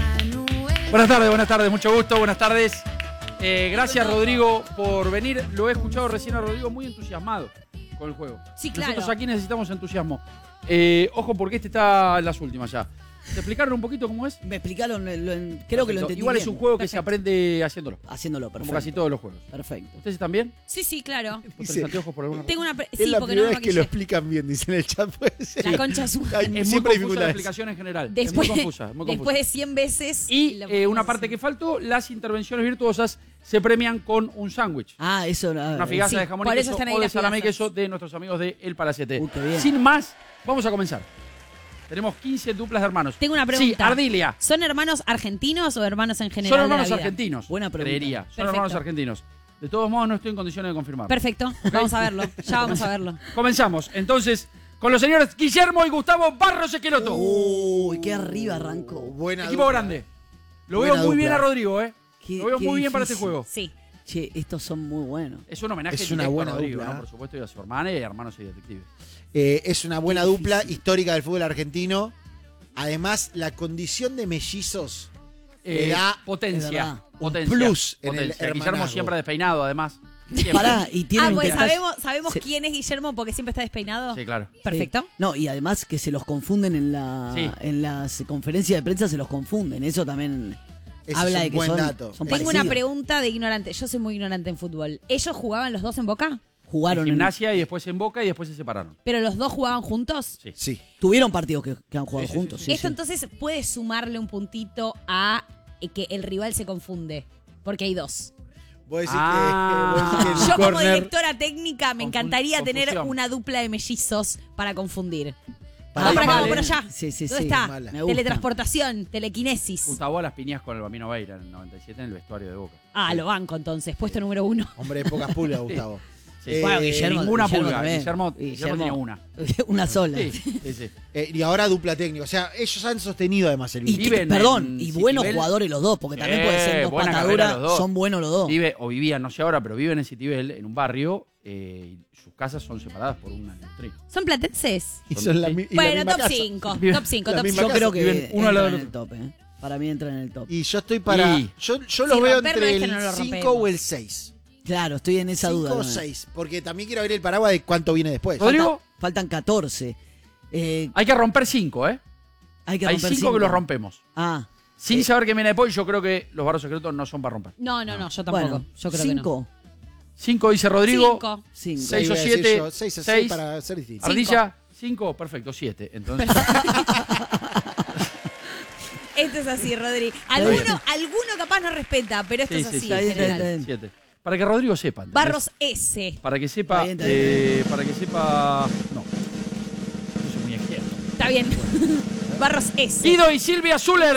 Buenas tardes, mucho gusto, buenas tardes. Gracias, Rodrigo, por venir. Lo he escuchado recién a Rodrigo muy entusiasmado con el juego. Sí, claro. Nosotros aquí necesitamos entusiasmo. Ojo, porque este está en las últimas ya. ¿Te explicaron un poquito cómo es? Me explicaron, creo que lo Perfecto. entendí Igual es bien. un juego que se aprende haciéndolo, Haciéndolo, como perfecto. casi todos los juegos. Perfecto. ¿Ustedes están bien? Sí, claro. ¿Vos Dice- tenés anteojos por alguna razón? Tengo una... es Sí, la porque no primera me vez que lo maquillé. explican bien, dice en el chat. Puede ser. La concha es una... Hay Es muy siempre confusa la dificultades. explicación en general. Después, es muy confusa, es muy confusa. después de 100 veces... Y lo una ponemos parte así. que faltó, las intervenciones virtuosas se premian con un sándwich. Eso era. Una figaza Sí, de jamón por y eso queso están ahí o de las salame y figazas. queso de nuestros amigos de El Palacete. Qué bien. Sin más, vamos a comenzar. Tenemos 15 duplas de hermanos. Tengo una pregunta. Sí, Ardilia. ¿Son hermanos argentinos o hermanos en general? Son de hermanos la vida? argentinos. Buena pregunta. Creería. Son Perfecto. hermanos argentinos. De todos modos, no estoy en condiciones de confirmarlo. Perfecto, vamos a verlo. Ya vamos a verlo. Comenzamos. Entonces, con los señores Guillermo y Gustavo Barros Esqueloto. Uy, qué arriba arrancó. Buena Equipo dupla. grande. Lo Buena veo muy bien dupla. a Rodrigo, ¿eh? Lo veo Qué muy bien para este difícil. juego. Sí. Che, estos son muy buenos. Es un homenaje Es una directo buena a Rodrigo, dupla, ¿no? Por supuesto, y a su hermana y a hermanos y detectives. Es una buena Qué dupla difícil. histórica del fútbol argentino. Además, la condición de mellizos le da es Potencia. verdad, un Potencia. plus en el Potencia. Guillermo hermanazgo. siempre despeinado, además. Siempre. Pará, y tienen Pues detrás- sabemos se- quién es Guillermo porque siempre está despeinado. Sí, claro. Perfecto. Sí. No, y además que se los confunden Sí. en las conferencias de prensa, se los confunden. Eso también Ese habla es de un que buen son, dato. son Tengo una parecidos. pregunta de ignorante. Yo soy muy ignorante en fútbol. ¿Ellos jugaban los dos en Boca? Jugaron En gimnasia y después en Boca y después se separaron. ¿Pero los dos jugaban juntos? Sí. Sí. Tuvieron partidos que han jugado Sí, sí, juntos. sí, sí, Esto sí. entonces puede sumarle un puntito a que el rival se confunde. Porque hay dos. Vos decís Ah. que, vos decís que en Yo un como corner- directora técnica me encantaría tener confusión. una dupla de mellizos para confundir. Para Vamos para acá, mal, vamos por ¿eh? allá. Sí, sí, ¿Dónde sí. está? Mala. Me gusta. Teletransportación, telequinesis. Gustavo a las piñas con el Bambino Veira en el 97 en el vestuario de Boca. Ah, lo banco entonces. Puesto número 1. Hombre de pocas pulgas, Gustavo. Sí. Bueno, ninguna pulga. también. Guillermo tenía una. Una sola. Sí, sí, sí. Y ahora dupla técnica. O sea, ellos han sostenido además el Y vínculo. Viven perdón, en y buenos Citibel. jugadores los dos, porque también puede ser dos buena pataduras, carrera los dos. son buenos los dos. Vive o vivían, no sé ahora, pero viven en Citibel, en un barrio, y sus casas son separadas por una neutrina. ¿Son platenses? Y son la mi- y la Bueno, misma top casa. 5. Bien. Top 5, La top misma 5. Yo casa, creo que viven uno al lado entra del en el top, ¿eh? Para mí entra en el top. Y yo estoy para. Y- Yo los Sí, veo romperlo entre este el no lo 5 rompemos. o el 6. Claro, estoy en esa 5 duda. o ¿no? 6. Porque también quiero abrir el paraguas de cuánto viene después. Rodrigo, Faltan 14. hay que romper 5, ¿eh? Hay que Hay romper 5 que los rompemos. Ah, Sin saber qué viene después, yo creo que los barros secretos no son para romper. No, yo tampoco. bueno, Yo creo que no. 5. 5 dice Rodrigo. 5. 5. 6 o 6 7. 6 o 6 6. para ser distinto. Ardilla, 5. Perfecto, 7. Entonces, Esto es así, Rodri. bien. Alguno capaz no respeta, pero esto sí, es sí, así. sí, en está bien, general. está bien. 7. Para que Rodrigo sepa. ¿entendés? Barros S. Para que sepa. Está bien. Para que sepa. No. Yo soy muy izquierdo. Está bien. Barros S. Guido y Silvia Zuller.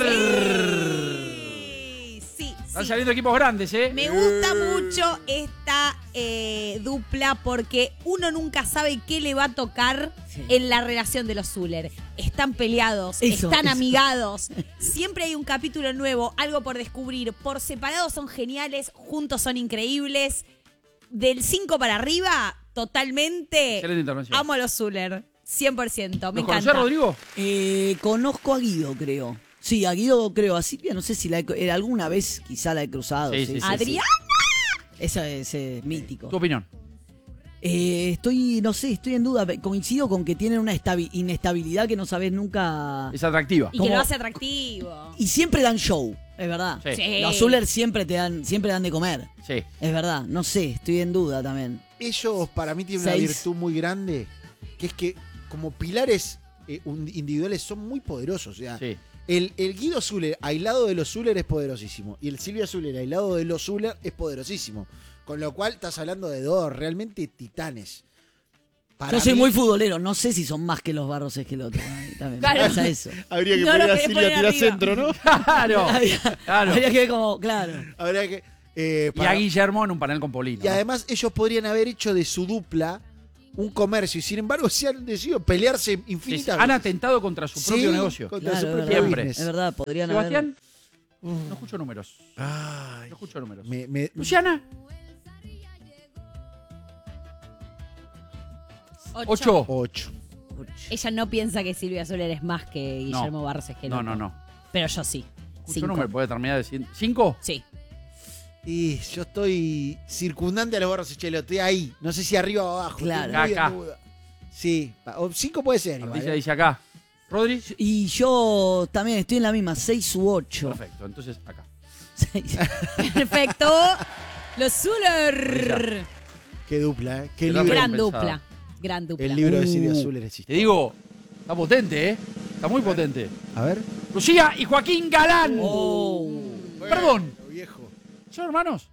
Sí, Están sí. saliendo equipos grandes, ¿eh? Me gusta mucho esta dupla porque uno nunca sabe qué le va a tocar Sí. en la relación de los Zuller. Están peleados, Eso, están eso. amigados. Siempre hay un capítulo nuevo, algo por descubrir. Por separado son geniales, juntos son increíbles. Del 5 para arriba, totalmente. Excelente intervención. Amo a los Zuller. 100%. Me ¿Los conocés, encanta. Rodrigo? Conozco a Guido, creo. Sí, a Guido creo. A Silvia no sé si alguna vez quizá la he cruzado. Sí, sí, sí. Adrián. Eso es mítico. Tu opinión. No sé, estoy en duda. Coincido con que tienen una inestabilidad que no sabes nunca. Es atractiva. Y que lo hace atractivo. Y siempre dan show, es verdad. Sí. Sí. Los Zuller siempre dan de comer. Sí. Es verdad, no sé, estoy en duda también. Ellos para mí tienen una 6. virtud muy grande, que es que como pilares individuales son muy poderosos. O sea, Sí. el Guido Zuller aislado de los Zuller es poderosísimo. Y el Silvia Zuller aislado de los Zuller es poderosísimo. Con lo cual estás hablando de dos realmente titanes. Para Yo soy mí, muy futbolero, no sé si son más que los Barros Esqueloto. También me Claro. pasa eso. Habría que No, poner lo a que Silvia poner a tirar arriba. centro, ¿no? Claro. Claro. Habría que ver como, claro. Habría que. Y a Guillermo en un panel con Polino. Y además ellos podrían haber hecho de su dupla un comercio y sin embargo se han decidido pelearse Sí, infinitas han veces. atentado contra su propio negocio. Contra Claro, su es propio verdad. Siempre. business. Es verdad, podrían Sebastián, no escucho números. Ay, No escucho números. me- Luciana, 8. 8. 8. haber. Ella no piensa que Silvia Soler es más que Guillermo Barros Esqueloto. No. Pero yo sí. Escucho 5. número, puede terminar de 5. Sí. Y yo estoy circundante a los Barros Esqueloto, estoy ahí. No sé si arriba o abajo. Claro. estoy muy en Acá. duda. Sí, 5 puede ser. igual, Ardilla ¿eh? dice acá. Rodri. Y yo también estoy en la misma, 6 u 8. Perfecto, entonces acá. Perfecto. Los Zuller. Qué dupla, ¿eh? Qué Gran libro. Gran pensado. dupla. Gran dupla. El libro de Silvia Zuller existe. Te digo, está potente, ¿eh? Está muy potente. A ver. Lucía y Joaquín Galán. Oh. Perdón. Viejo. ¿Son hermanos?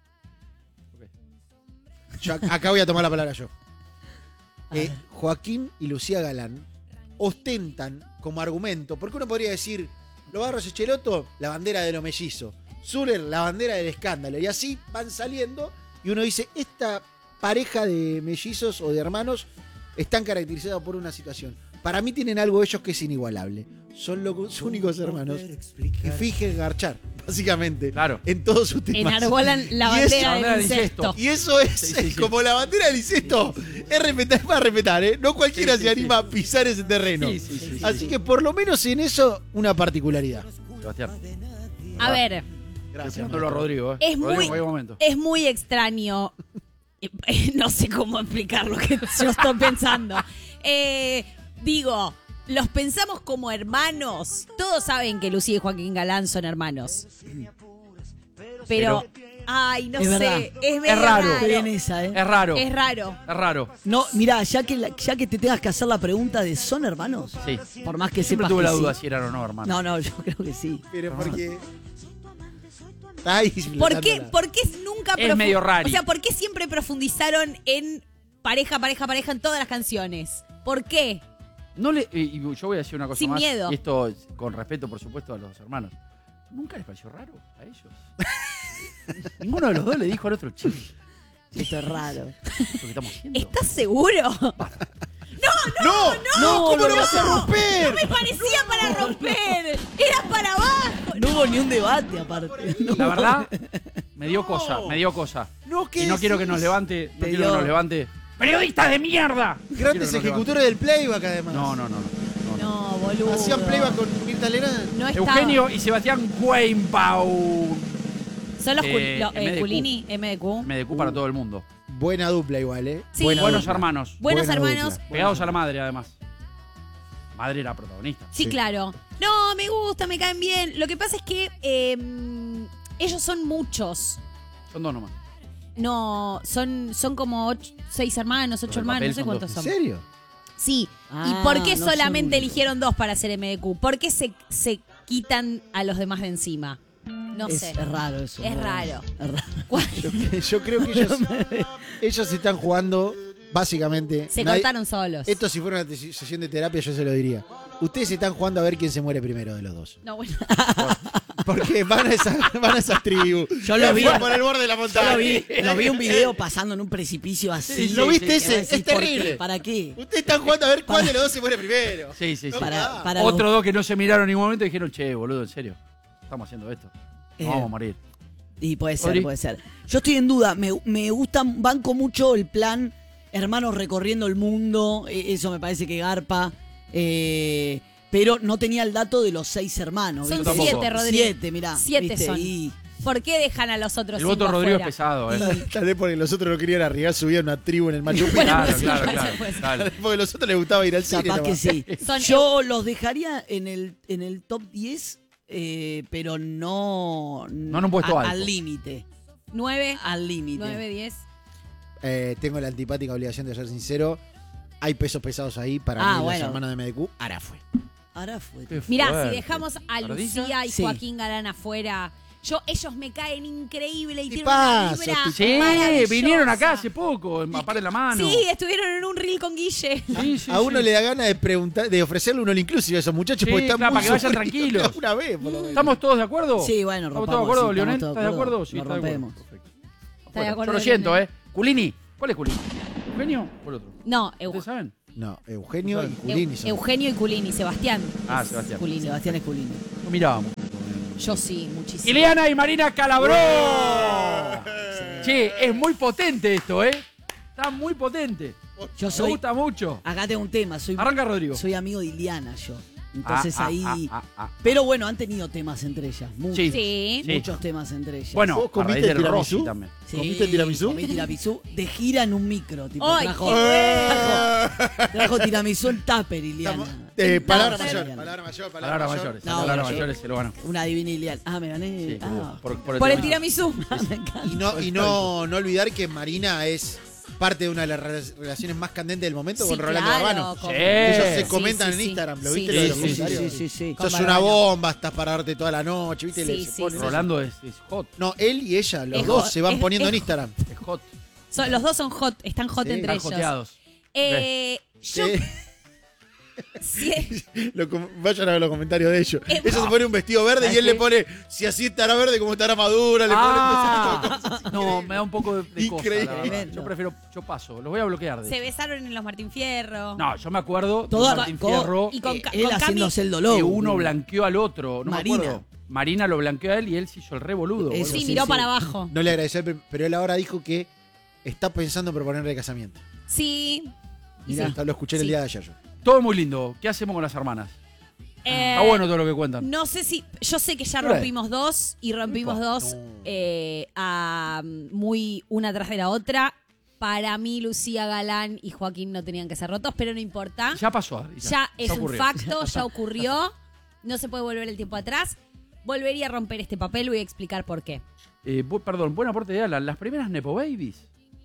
Yo acá voy a tomar la palabra yo. Joaquín y Lucía Galán ostentan como argumento, porque uno podría decir, los Barros Esqueloto, la bandera de lo mellizo, Zuller, la bandera del escándalo, y así van saliendo, y uno dice, esta pareja de mellizos o de hermanos están caracterizados por una situación. Para mí tienen algo ellos que es inigualable. Son los únicos hermanos que fingen garchar, básicamente, Claro. en todos sus temas. Enarbolan la Y eso- bandera bandera del del incesto. incesto. Y eso es Sí. como la bandera del incesto. Es para respetar, ¿eh? No cualquiera Sí, se anima a pisar ese terreno. Sí. Así que por lo menos en eso, una particularidad. Sebastián. A ver, Gracias. Dándolo a Rodrigo, ¿eh? es Rodrigo, muy, buen momento. es muy extraño. No sé cómo explicar lo que yo estoy pensando. Digo, los pensamos como hermanos. Todos saben que Lucía y Joaquín Galán son hermanos. Pero, ay, no Es sé. verdad. Es medio raro. Estoy en esa, ¿eh? Es raro. Es raro. Es raro. No, mirá, ya que te tengas que hacer la pregunta de ¿son hermanos? Sí. Por más que Siempre sepas tuve que la duda sí. si eran o no, hermano. No, yo creo que sí. Pero porque. Ay, ¿Por qué nunca Es medio raro. O sea, ¿por qué siempre profundizaron en pareja en todas las canciones? ¿Por qué? No le, y yo voy a decir una cosa Sin más. miedo. Y esto es con respeto, por supuesto, a los hermanos. ¿Nunca les pareció raro a ellos? Ninguno de los dos le dijo al otro, che, Esto es raro. lo que estamos haciendo. ¿Estás seguro? ¡No! ¿Cómo lo vas a romper? Me parecía para romper. Era para abajo. No hubo ni un debate aparte. No. La verdad, me dio cosa. No, ¿qué Y no quiero que decís? nos levante, no Te quiero que dio- nos levante. ¡Periodistas de mierda! Grandes Quiero que nos ejecutores del playback, además. levante. No. No, boludo. Hacían playback con Mirta Legrand. No estaba. Eugenio y Sebastián Weinbaum. Son los MDQ. Culini, MDQ. MDQ para todo el mundo. Buena dupla igual, ¿eh? Sí. Buena Buenos dupla. hermanos. Buenos Buena hermanos. dupla. Pegados a la madre, además. Madre era protagonista. Sí, Sí. claro. No, me gusta, me caen bien. Lo que pasa es que ellos son muchos. Son dos nomás. No, son como 6 hermanos, 8 Los del hermanos, papel no sé son cuántos ¿En son. serio? Sí. Ah, ¿Y por qué no solamente son- eligieron 2 para hacer MDQ? ¿Por qué se quitan a los demás de encima? No sé. Es raro eso. Es ¿no? raro. Es raro. Yo creo que ellos están jugando, básicamente. Se nadie- cortaron solos. Esto, si fuera una sesión de terapia, yo se lo diría. Ustedes están jugando a ver quién se muere primero de los dos. No, bueno. Porque van a esas tribus. Yo lo vi. por el borde de la montaña. Lo vi un video pasando en un precipicio así. ¿Lo viste Que ese? decís, Es ¿por qué? terrible. ¿Para qué? Ustedes están jugando a ver cuál de los dos se muere primero. Sí. No, Para Otros dos que no se miraron en ningún momento dijeron, che, boludo, en serio. Estamos haciendo esto. Nos Eh, vamos a morir. Y puede ser, Ori. puede ser. Yo estoy en duda. Me gustan, banco mucho el plan hermanos recorriendo el mundo. Eso me parece que garpa. Pero no tenía el dato de los 6 hermanos. Son ¿viste? 7, Rodrigo. 7, mirá. 7 ¿viste? son. Y ¿Por qué dejan a los otros El voto de 5 Rodrigo es afuera? pesado, Tal vez porque los otros no querían arriesgar su vida en una tribu en el Machu Picchu. Bueno, Claro, sí, claro, puede claro. ser, puede ser. Dale. Porque a los otros les gustaba ir al cine. capaz que nomás. sí. Son- Yo los dejaría en el top 10, pero no... No en un puesto alto. Al límite. 9, Al límite. 9, 10. Tengo la antipática obligación de ser sincero. Hay pesos pesados ahí para Ah, mí, bueno. los hermanos de MDQ. Ahora fue. Ahora fue. Qué Mirá, fuerte. si dejamos a ¿Ardilla? Lucía y Sí. Joaquín Galán afuera, ellos me caen increíble y tienen Tipazos, una vibra Sí, maravillosa. vinieron acá hace poco, en Papar en la mano. Sí, estuvieron en un reel con Guille. Sí, sí, A uno sí. le da ganas de preguntar, de ofrecerle un all inclusive a esos muchachos Sí, porque están claro, muy para que vayan sufridos. tranquilos. Una vez, por lo menos. ¿Estamos todos de acuerdo? Sí, bueno, ¿Estamos rompamos, todos de acuerdo, sí, Lionel? estamos todos ¿Estás de de acuerdo? acuerdo. Sí, Lo está de acuerdo. rompemos. Perfecto. ¿Está de acuerdo, Yo lo siento, Lionel? Culini, ¿cuál es Culini? ¿Eugenio o el otro? No, ¿Ustedes saben? No, Eugenio y Culini son. Eugenio y Culini, Sebastián. Ah, Es Sebastián. Culini. Sebastián Esculini. No mirábamos. Yo sí, muchísimo. Ileana y Marina Calabró. Che, es muy potente esto, ¿eh? Está muy potente. Yo Me soy... gusta mucho. Acá tengo un tema. Arranca Rodrigo. Soy amigo de Iliana, yo. Entonces ahí... ah. Pero bueno, han tenido temas entre ellas. Muchos. Sí. Sí. Sí. Muchos temas entre ellas. Bueno, ¿Vos a comiste raíz del tiramisú? Rossi también. Sí, ¿comiste tiramisú? Comí tiramisú de gira en un micro. Tipo, ¡Ay, trajo, qué trajo tiramisú en tupper, Iliana. Palabra No, mayor, Iliana. palabra mayor, Palabras mayores. No, Palabras yo- mayores se lo ganó. Una divina Iliana. Ah, me gané. Sí, Ah. Por el tiramisú. Me encanta. Y no olvidar que Marina es parte de una de las relaciones más candentes del momento Sí, con Rolando claro, Barbano. con- Sí. Ellos se Sí, comentan sí, en sí. Instagram, ¿lo Sí, viste? sí, lo de los sí, comentarios? sí. Sos Con una Barbano. bomba, estás para darte toda la noche, ¿viste? Sí, Le sí, ponen sí. Rolando es hot. No, él y ella, los Es dos hot, se van es- poniendo es- en Instagram. Es hot. Los dos son hot, están hot Sí, entre Están ellos. joteados. Yo, Sí. sí, Vayan a ver los comentarios de ellos. Es- Ella se pone un vestido verde y él le pone, si así estará verde, como estará madura, le Ah, no, me da un poco de cosa. Increíble. la verdad. Tremendo. Yo paso, los voy a bloquear. de se hecho. besaron en los Martín Fierro. No, yo me acuerdo Toda- de Martín co- Fierro Y con, Él con Cami. haciéndose el dolor. que uno blanqueó al otro. No Marina. me acuerdo. Marina lo blanqueó a él y él se hizo el re boludo. Eso boludo. Sí, sí, miró sí. para abajo. No le agradecer, pero él ahora dijo que está pensando en proponerle casamiento. Sí. Y Mirá. sí. Lo escuché el Sí. día de ayer yo. Todo muy lindo. ¿Qué hacemos con las hermanas? Está bueno todo lo que cuentan. No sé si. Yo sé que ya Pero, rompimos dos y rompimos Upa, dos muy una tras de la otra. Para mí, Lucía Galán y Joaquín no tenían que ser rotos, pero no importa. Ya pasó, Adri, Ya es un ocurrió. facto, ya ocurrió. No se puede volver el tiempo atrás. Volvería a romper este papel, voy a explicar por qué. Perdón, buen aporte de Alan. Las primeras Nepo Babies.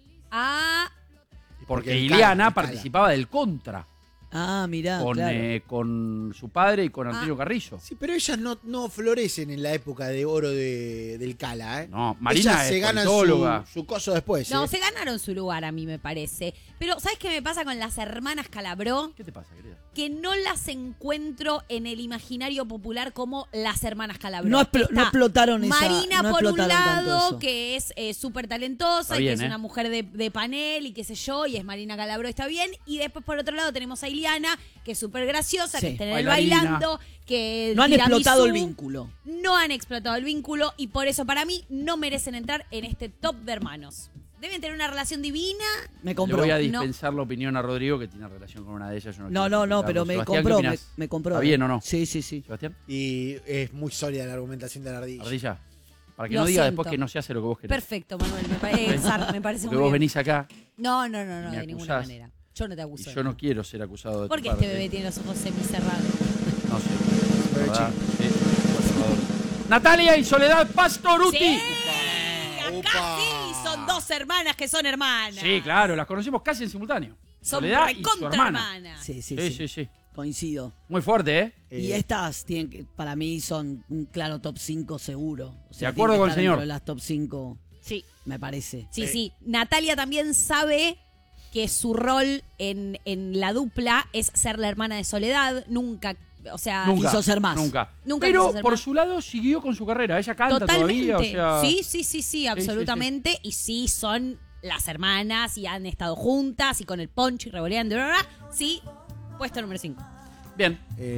Ah, Porque el Ileana cala. participaba del Contra. Ah, mirá, Con, claro. con su padre y con Antonio Carrillo. Sí, pero ellas no florecen en la época de oro del Cala, ¿eh? No, Marina ellas es se ganan politóloga. su coso después. no, ¿eh? se ganaron su lugar a mí me parece. Pero ¿sabes qué me pasa con las hermanas Calabró? ¿Qué te pasa, querida? Que no las encuentro en el imaginario popular como las hermanas Calabró. No Está explotaron esa. Marina no por un explotaron tanto lado, eso. que es súper talentosa, Está y bien, que es ¿eh? una mujer de panel y qué sé yo, y es Marina Calabró, está bien. Y después por otro lado tenemos a Iliana, que es súper graciosa, Sí, que está en el bailarina. bailando, que No han tiramisú. explotado el vínculo. No han explotado el vínculo y por eso para mí no merecen entrar en este top de hermanos. Deben tener una relación divina. Me Le compró. voy a No. dispensar la opinión a Rodrigo, que tiene relación con una de ellas. Yo No, quiero no, criticarlo. pero me Sebastián, ¿qué compró. opinás? Me compró. ¿Está bien o no? Sí, sí, sí. Sebastián, Y es muy sólida la argumentación de la ardilla. Ardilla. Para que Lo no diga siento. después que no se hace lo que vos querés. Perfecto, Manuel. Me parece Porque muy vos bien. venís acá No, me de ninguna acusás. manera. Yo no te y acuso. yo no quiero ser acusado de ¿Por tu qué parte. este bebé tiene los ojos semicerrados? No sé. Bebé ¿Verdad? Sí, conservador. Natalia y Soledad Pastoruti. ¡Sí! Acá Upa. sí son dos hermanas que son hermanas. Sí, claro, las conocimos casi en simultáneo. Son Soledad y su recontra hermana. hermanas. Sí, sí, Sí, sí. sí, sí. Coincido. Muy fuerte, ¿eh? Y estas tienen que, para mí son un claro top 5 seguro. O sea, De acuerdo tienen con que el estar señor. dentro de las top 5, Sí, me parece. sí. Natalia también sabe que su rol en la dupla es ser la hermana de Soledad. Nunca, o sea... Nunca. quiso ser más. Nunca. Nunca Pero quiso ser por más. su lado siguió con su carrera. Ella canta Totalmente. todavía, o sea... Sí, absolutamente. Y sí, son las hermanas y han estado juntas y con el poncho y revoleando. Bla, bla, bla. Sí, puesto número 5. Bien.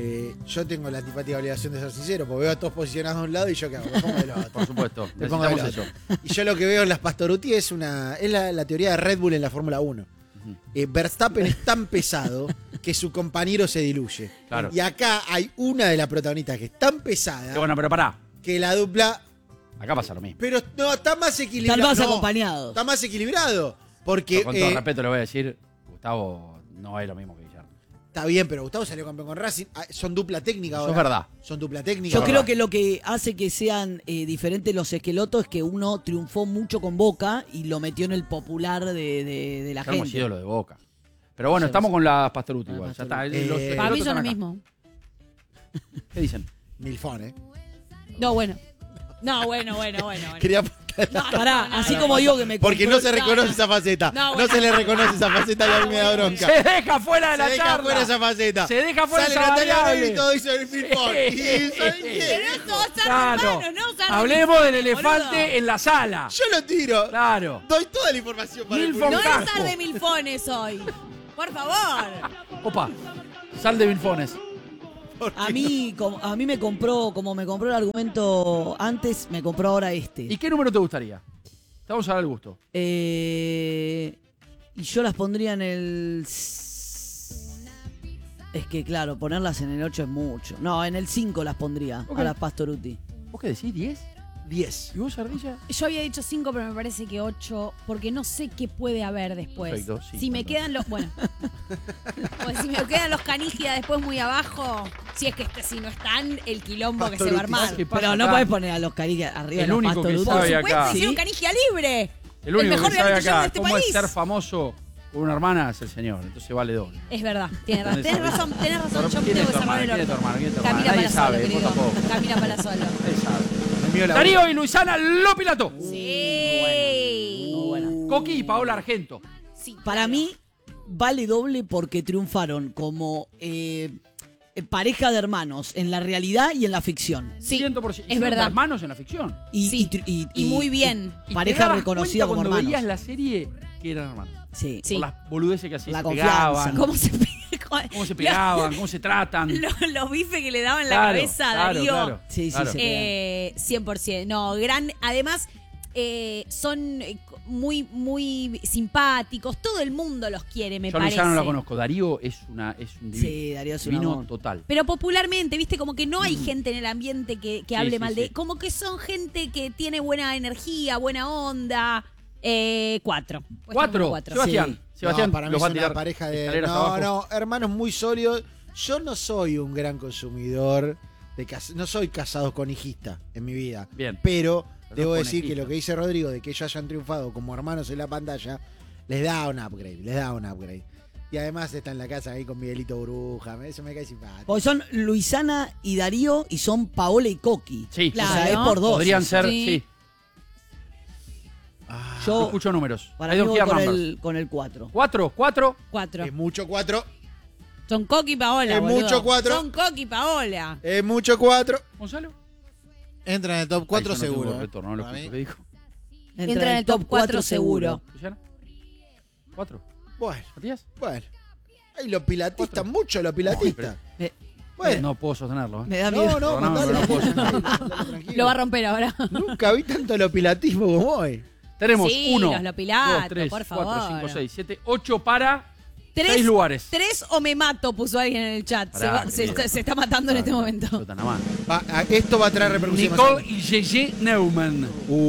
Yo tengo la antipática obligación de ser sincero, porque veo a todos posicionados de un lado y yo qué hago, me pongo del otro. Por supuesto. Me pongo del Necesitamos otro. eso. Y yo lo que veo en las Pastoruti es la teoría de Red Bull en la Fórmula 1. Verstappen es tan pesado que su compañero se diluye. Claro. Y acá hay una de las protagonistas que es tan pesada Bueno, pero pará. que la dupla... Acá pasa lo mismo. Pero no, está más equilibrado. Están más No, acompañados. Está más equilibrado. Porque Yo con todo respeto le voy a decir, Gustavo no es lo mismo que Guillermo. está bien, pero Gustavo salió campeón con Racing. Son dupla técnica Eso ahora. es verdad. Son dupla técnica. Yo ahora. creo que lo que hace que sean diferentes los esquelotos es que uno triunfó mucho con Boca y lo metió en el popular de la Somos gente. ídolos de Boca. Pero bueno, Sí, estamos sí. con las Pastoruti Las igual. Ya Pastoruti. está. Los Para Para mí esquelotos son lo acá. mismo. ¿Qué dicen? Milfón, ¿eh? No, bueno. Bueno. Quería... Pará, así como digo que me Porque compró- no se reconoce esa faceta. No, No, bueno. se le reconoce esa faceta y a mí me da bronca. Se deja fuera de la Se deja charla. fuera esa faceta. Se deja fuera Sale esa Natalia variable. Oreiro y todo dice el Milfón. ¿Y saben qué? Pero no todos son Claro. hermanos, no son Hablemos del boludo. elefante en la sala. Yo lo tiro. Claro. Doy toda la información para el Milfón público. No es Casco. estar de milfones hoy. Por favor. Opa. Sal de Milfones. A mí me compró, como me compró el argumento antes, me compró ahora este. ¿Y qué número te gustaría? Te vamos a dar el gusto. Y yo las pondría en el... Es que claro, ponerlas en el 8 es mucho. No, en el 5 las pondría Ok. a las Pastoruti. ¿Vos qué decís? ¿10? 10. ¿Y vos, Ardilla? Yo había dicho 5, pero me parece que 8, porque no sé qué puede haber después. Perfecto, sí, si me cuando- quedan los... Bueno. Pues si me quedan los Canigia después muy abajo, si es que si no están, el quilombo que se va a Pastoruti. armar. ¿Qué pasa Pero no acá? podés poner a los Carigas arriba El de los único que Pastoruti. Por sabe supuesto, acá. hicieron ¿Sí? Canigia libre. El único mejor que sabe reality show acá de este cómo país. es ser famoso con una hermana es el señor. Entonces vale doble. Es verdad, tienes razón. Tenés razón, yo ¿Quién tengo es que tu cerrar hermano? el ¿Quién es tu orto. hermano? ¿Quién es tu hermano? Camila Nadie Palazuelo, sabe, vos querido. tampoco. Camila Palazuelo. Nadie sabe. El mío la- Darío y Luisana Lopilato. Sí. Muy buena. Coqui y Paola Argento. Sí, Para claro. mí vale doble porque triunfaron como pareja de hermanos en la realidad y en la ficción. Sí, 100%. es verdad. Hermanos en la ficción. Sí, y muy bien. Y pareja te dabas reconocida cuenta como cuando hermanos. veías la serie que eran hermanos. Sí. Sí. Por las boludeces que hacían. La Se confianza. pegaban. ¿Cómo se Cómo se pegaban, cómo se tratan. Los bifes que le daban en la Claro, cabeza a claro, Darío. claro, Sí, sí, claro. sí. 100%. No, gran. Además, son muy, muy simpáticos. Todo el mundo los quiere, me Yo a parece. Luisana no la conozco. Darío es un divino. Sí, Darío es un Divino amor. total. Pero popularmente, viste, como que no hay gente en el ambiente que Sí, hable sí, mal sí. de. Como que son gente que tiene buena energía, buena onda. 4. ¿Cuatro? Sebastián. Sí. Sebastián, No, para mí los va a es una tirar pareja de... escaleras No, abajo. no, hermanos muy sólidos. Yo no soy un gran consumidor de no soy casado con hijista en mi vida. Bien. Pero Pero debo no es decir que conejista. lo que dice Rodrigo de que ellos hayan triunfado como hermanos en la pantalla, les da un upgrade. Y además está en la casa ahí con Miguelito Bruja, eso me cae simpático. Porque son Luisana y Darío y son Paola y Coqui. Sí, Claro. O sea, es por dos. podrían ser, Sí. sí. Yo Yo, escucho números. para I mí don't voy hear con numbers. con el 4. ¿4? 4. Es mucho 4, Son Coqui y Paola. Es boludo. mucho 4. Son Coqui y Paola. es mucho 4. ¿Gonzalo? Entra en el top 4 Ahí yo no tengo seguro. retorno, no lo Para escucho. mí. ¿Qué dijo? Entra en el top 4 seguro. ¿Luciana? ¿4? Bueno, ¿Matías? bueno. Hay los pilatistas, mucho los pilatistas. Bueno, No puedo sostenerlo. Me da miedo. no, Perdóname, mandale, pero no puedo mandale, tranquilo. Lo va a romper ahora. Nunca vi tanto lopilatismo como hoy. Tenemos Sí, 1, los Lopilato, 2, 3, por 4, favor. 5, 6, 7, 8 para 6 Tres, lugares. 3 o me mato, puso alguien en el chat. Pará, se querido. está matando en este momento. Sotanamán. Esto va a traer repercusiones. Nicole y Gigi Neumann.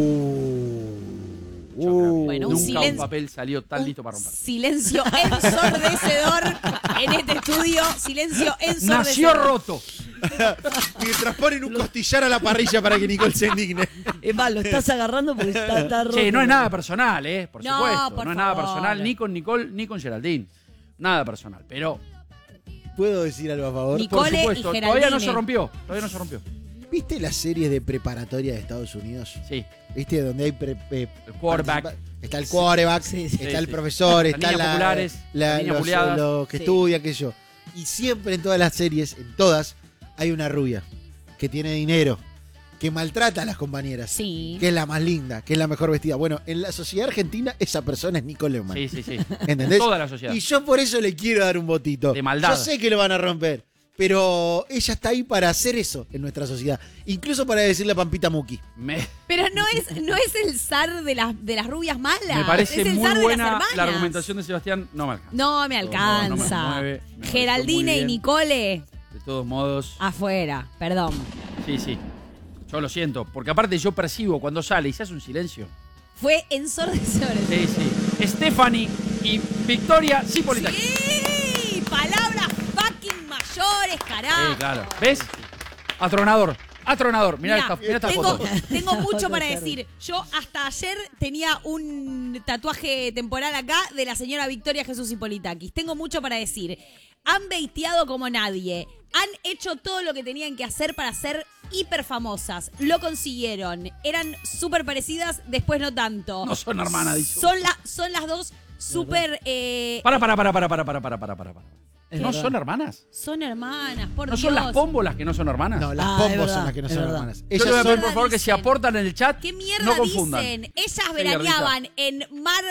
Bueno, un Nunca silencio. un papel salió tan listo para romper. Silencio ensordecedor en este estudio. Silencio ensordecedor. Nació roto. Mientras ponen un costillar a la parrilla para que Nicole se indigne. Es más, lo estás agarrando porque está roto. Che, no es nada personal, por No, supuesto. por No es nada favor. personal ni con Nicole ni con Geraldine. Nada personal. Pero, ¿Puedo decir algo a favor? Nicole por y supuesto, todavía no Geraldine. se rompió. Todavía no se rompió. ¿Viste las series de preparatoria de Estados Unidos? Sí. ¿Viste? Donde hay El quarterback. Está el quarterback, Sí, sí. está Sí, el sí. profesor, Las está niñas populares, las niñas los, buleadas. los que Sí. estudian, qué sé yo. Y siempre en todas las series, en todas, hay una rubia que tiene dinero, que maltrata a las compañeras, Sí. que es la más linda, que es la mejor vestida. Bueno, en la sociedad argentina esa persona es Nicole Neumann. Sí, sí, sí. ¿Entendés? Toda la sociedad. Y yo por eso le quiero dar un votito. De maldad. Yo sé que lo van a romper, Pero ella está ahí para hacer eso en nuestra sociedad. Incluso para decirle a Pampita Muki. Pero no es el zar de las rubias malas. Me parece es el muy zar de buena las hermanas. la argumentación de Sebastián. No me alcanza. No me alcanza. No me mueve, me Geraldine pareció y muy Nicole, De todos modos, afuera. Perdón. sí. Yo lo siento. Porque aparte yo percibo cuando sale y se hace un silencio. Fue ensordecedor. Sí. Stephanie y Victoria Cipolitaki. Sí, palabras fucking mayores, carajo. Sí, claro. ¿Ves? Atronador. Mirá esta foto. Tengo mucho Otra para tarde. decir. Yo hasta ayer tenía un tatuaje temporal acá de la señora Victoria Jesús Hipolitakis. Tengo mucho para decir. Han baiteado como nadie. Han hecho todo lo que tenían que hacer para ser hiper famosas. Lo consiguieron. Eran súper parecidas, después no tanto. No son hermanas, dicho. Son las dos súper... Para. Es ¿No verdad. son hermanas? Son hermanas, por ¿No Dios. son las pómbolas que no son hermanas? No, las Ah, es pombos verdad, son las que no es son verdad. hermanas. Yo Ellas te voy a son... pedir, por favor, que si dicen? aportan en el chat, ¿Qué mierda no confundan. dicen? Ellas Sí, veraneaban en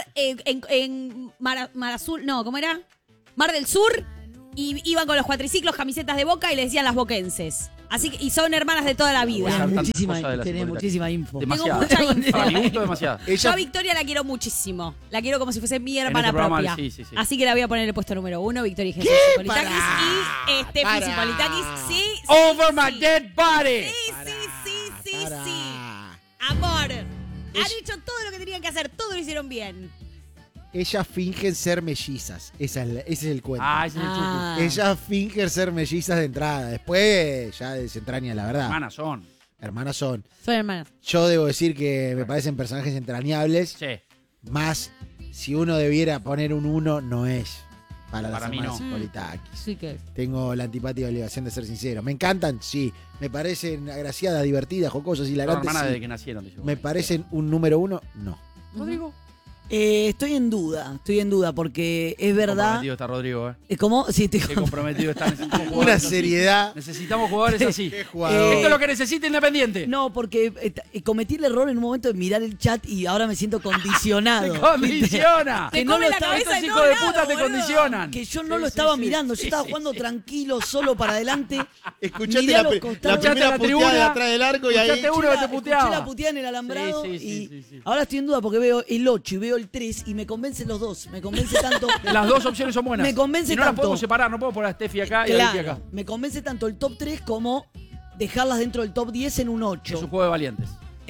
Mar Azul, no, ¿cómo era? Mar del Sur, y iban con los cuatriciclos, camisetas de Boca y les decían las boquenses. Así que, y son hermanas de toda la Voy a vida. dejar tantas Muchísima, cosas de la tenés Cipolitaki. muchísima info. Demasiada. mucha info. Para mi gusto, demasiada. Yo a Ella... Victoria la quiero muchísimo. La quiero como si fuese mi hermana este programa, propia. sí. Así que la voy a poner en el puesto número 1, Victoria Jesús Hipolitakis y Steffi Para. Hipolitakis. Sí, Over my dead body. Sí. Pará. Amor. Han hecho todo lo que tenían que hacer. Todo lo hicieron bien. Ellas fingen ser mellizas. Ese es el cuento. Ese es el chucu. Ah. Ellas fingen ser mellizas de entrada. Después ya desentraña la verdad. Hermanas son. Hermanas son. Son hermanas. Yo debo decir que me parecen personajes entrañables. Sí. Más, si uno debiera poner un 1, no es para las Para mí hermanas no. Hipolitakis. Sí que. Tengo la antipática obligación de ser sincero. Me encantan, sí. Me parecen agraciadas, divertidas, jocosas, Son hilarantes. hermanas sí. desde que nacieron. dice. Me parecen un número 1, no. Rodrigo. Estoy en duda, porque es verdad. Comprometido está Rodrigo, ¿Cómo? Sí, estoy Qué comprometido está. Necesitamos Una jugadores así. seriedad. Necesitamos jugadores así. Qué jugador. Esto es lo que necesita Independiente. No, porque cometí el error en un momento de mirar el chat y ahora me siento condicionado. Te condiciona. Te Que no come lo la estaba- cabeza Estos de hijos todos de puta lados, te boludo. condicionan. Que yo no Sí, lo sí, estaba sí, mirando, yo sí, estaba sí, jugando sí. tranquilo, solo para adelante. Escuchaste Miré a la, los costados. Escuchaste primera la puteada tribuna, de atrás del arco y ahí... escuchaste uno que te Escuché puteaba. la puteada en el alambrado Sí, sí, y sí. ahora estoy en duda porque veo el 8 y veo el 3 y me convencen los dos. Me convence tanto. Las dos opciones son buenas. Me convence y no las tanto. podemos separar, no puedo poner a Steffi acá y a Vicky Claro, acá. me convence tanto el top 3 como dejarlas dentro del top 10 en un Es 8. un juego de valientes.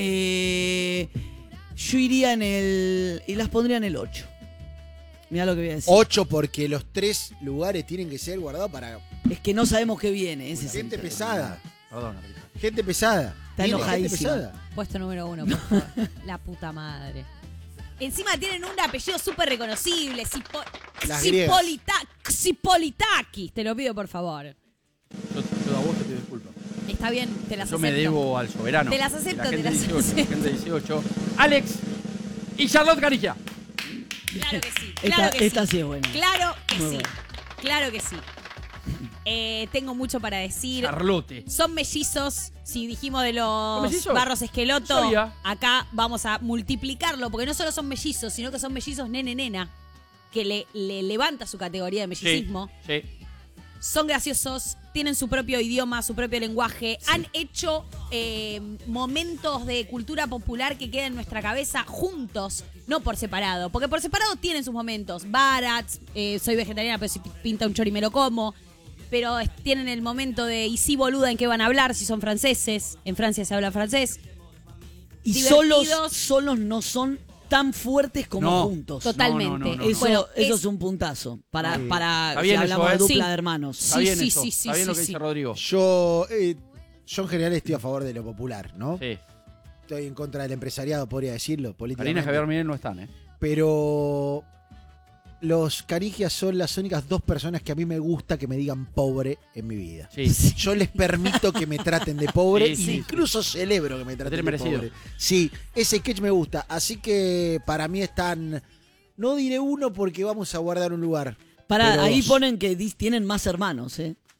Yo iría en el. Y las pondría en el 8. Mirá lo que voy a decir. 8 porque los 3 lugares tienen que ser guardados para Es que no sabemos qué viene. Ese es el gente tema. pesada. Perdona, Rita. Gente pesada. Está Viene enojadísima. gente pesada. Puesto número 1, por favor. La puta madre. Encima tienen un apellido súper reconocible. Las griegas. Cipolitakis. Te lo pido, por favor. Yo a vos te pido disculpas. Está bien, te las Yo acepto. me debo al soberano. Te las acepto, La gente te las 18, acepto. Gente 18. Alex y Charlotte Canigia. Claro que sí. Claro Esta, que esta sí. sí es buena. Claro que Muy sí. buena. Claro que sí. Tengo mucho para decir. Charlotte. Son mellizos. Si dijimos de ¿Son los mellizos? Barros Esqueloto, Sabía. acá vamos a multiplicarlo, porque no solo son mellizos, sino que son mellizos nene-nena, que le levanta su categoría de mellicismo. Sí. Son graciosos, tienen su propio idioma, su propio lenguaje, han hecho momentos de cultura popular que quedan en nuestra cabeza juntos, no por separado, porque por separado tienen sus momentos. Barats, soy vegetariana, pero si pinta un chori me lo como. Pero tienen el momento de, y sí, boluda, ¿en qué van a hablar? Si son franceses, en Francia se habla francés. Y Divertidos. solos no son tan fuertes como No. juntos. Totalmente. no. Eso, Bueno, eso es un puntazo. Para Está si bien hablamos eso, de ¿eh? dupla Sí. de hermanos. Está bien Sí, eso. sí, sí, Está bien sí, lo que sí. dice Rodrigo. Yo en general estoy a favor de lo popular, ¿no? Sí. Estoy en contra del empresariado, podría decirlo, políticamente. Karina y Javier Miren no están, ¿eh? Pero los Canigias son las únicas 2 personas que a mí me gusta que me digan pobre en mi vida. Sí. Yo les permito que me traten de pobre, Sí, sí, incluso celebro que me traten de merecido. pobre. Sí, ese sketch me gusta, así que para mí están, no diré 1 porque vamos a guardar un lugar. Para, pero ahí 2. ponen que tienen más hermanos, ¿eh?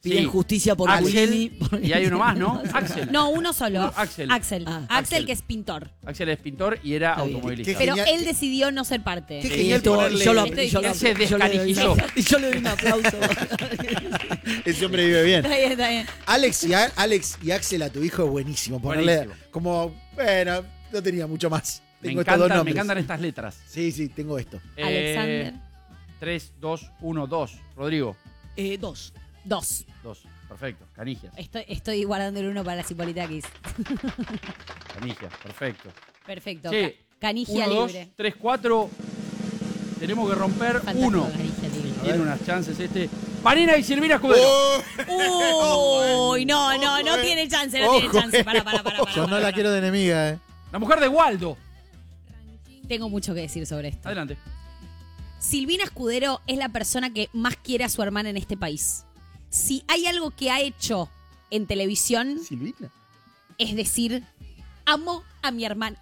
Piden Sí. justicia por Axel, Culini. y hay uno más, ¿no? Axel. No, uno solo. No, Axel. Axel. Ah. Axel, que es pintor. Axel es pintor y era Está bien. automovilista. Qué Pero Genial. él decidió no ser parte. Qué Sí, genial esto- ponerle- yo lo- Estoy yo lo- Él se yo le doy- descanijizó. y yo le doy un aplauso. Ese hombre vive bien. Está bien, está bien. Alex y Axel a tu hijo es buenísimo. Ponerle Buenísimo. como, bueno, no tenía mucho más. Me Tengo estos dos encantan, me nombres. encantan estas letras. Sí, tengo esto. Alexander. 3, 2, 1, 2. Rodrigo. 2. 2. 2. Perfecto. Canigia. Estoy guardando el uno para las Hipolitakis. Canigia. Perfecto. Perfecto. Sí. Canigia 1, 2, libre. 3, 4. Tenemos que romper Fantástico, 1. Canigia libre. Tiene unas chances este. Vanina y Silvina Escudero. Uy, no tiene chance, no tiene chance. Para. Yo no la quiero de enemiga, La mujer de Waldo. Tengo mucho que decir sobre esto. Adelante. Silvina Escudero es la persona que más quiere a su hermana en este país. Si hay algo que ha hecho en televisión, Silvina. es decir, amo a mi hermana,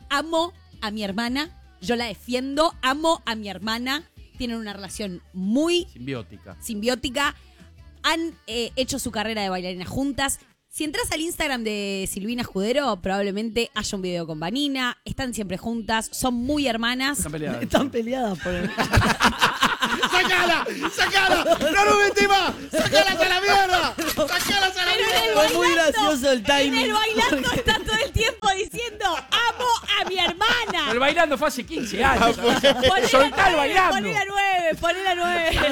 yo la defiendo, amo a mi hermana, tienen una relación muy Simbiótica. simbiótica, han hecho su carrera de bailarina juntas. Si entras al Instagram de Silvina Escudero, probablemente haya un video con Vanina, están siempre juntas, son muy hermanas. Están peleadas. Están peleadas por el... ¡Sacala! ¡No lo metí más! ¡Sacala a la mierda! ¡Sacala a la Pero en el mierda! Fue muy bailando, gracioso el timing. En el bailando está todo el tiempo diciendo, amo a mi Pero hermana. el bailando fue hace 15 años. Poné Soltá el la bailando. 9, poné la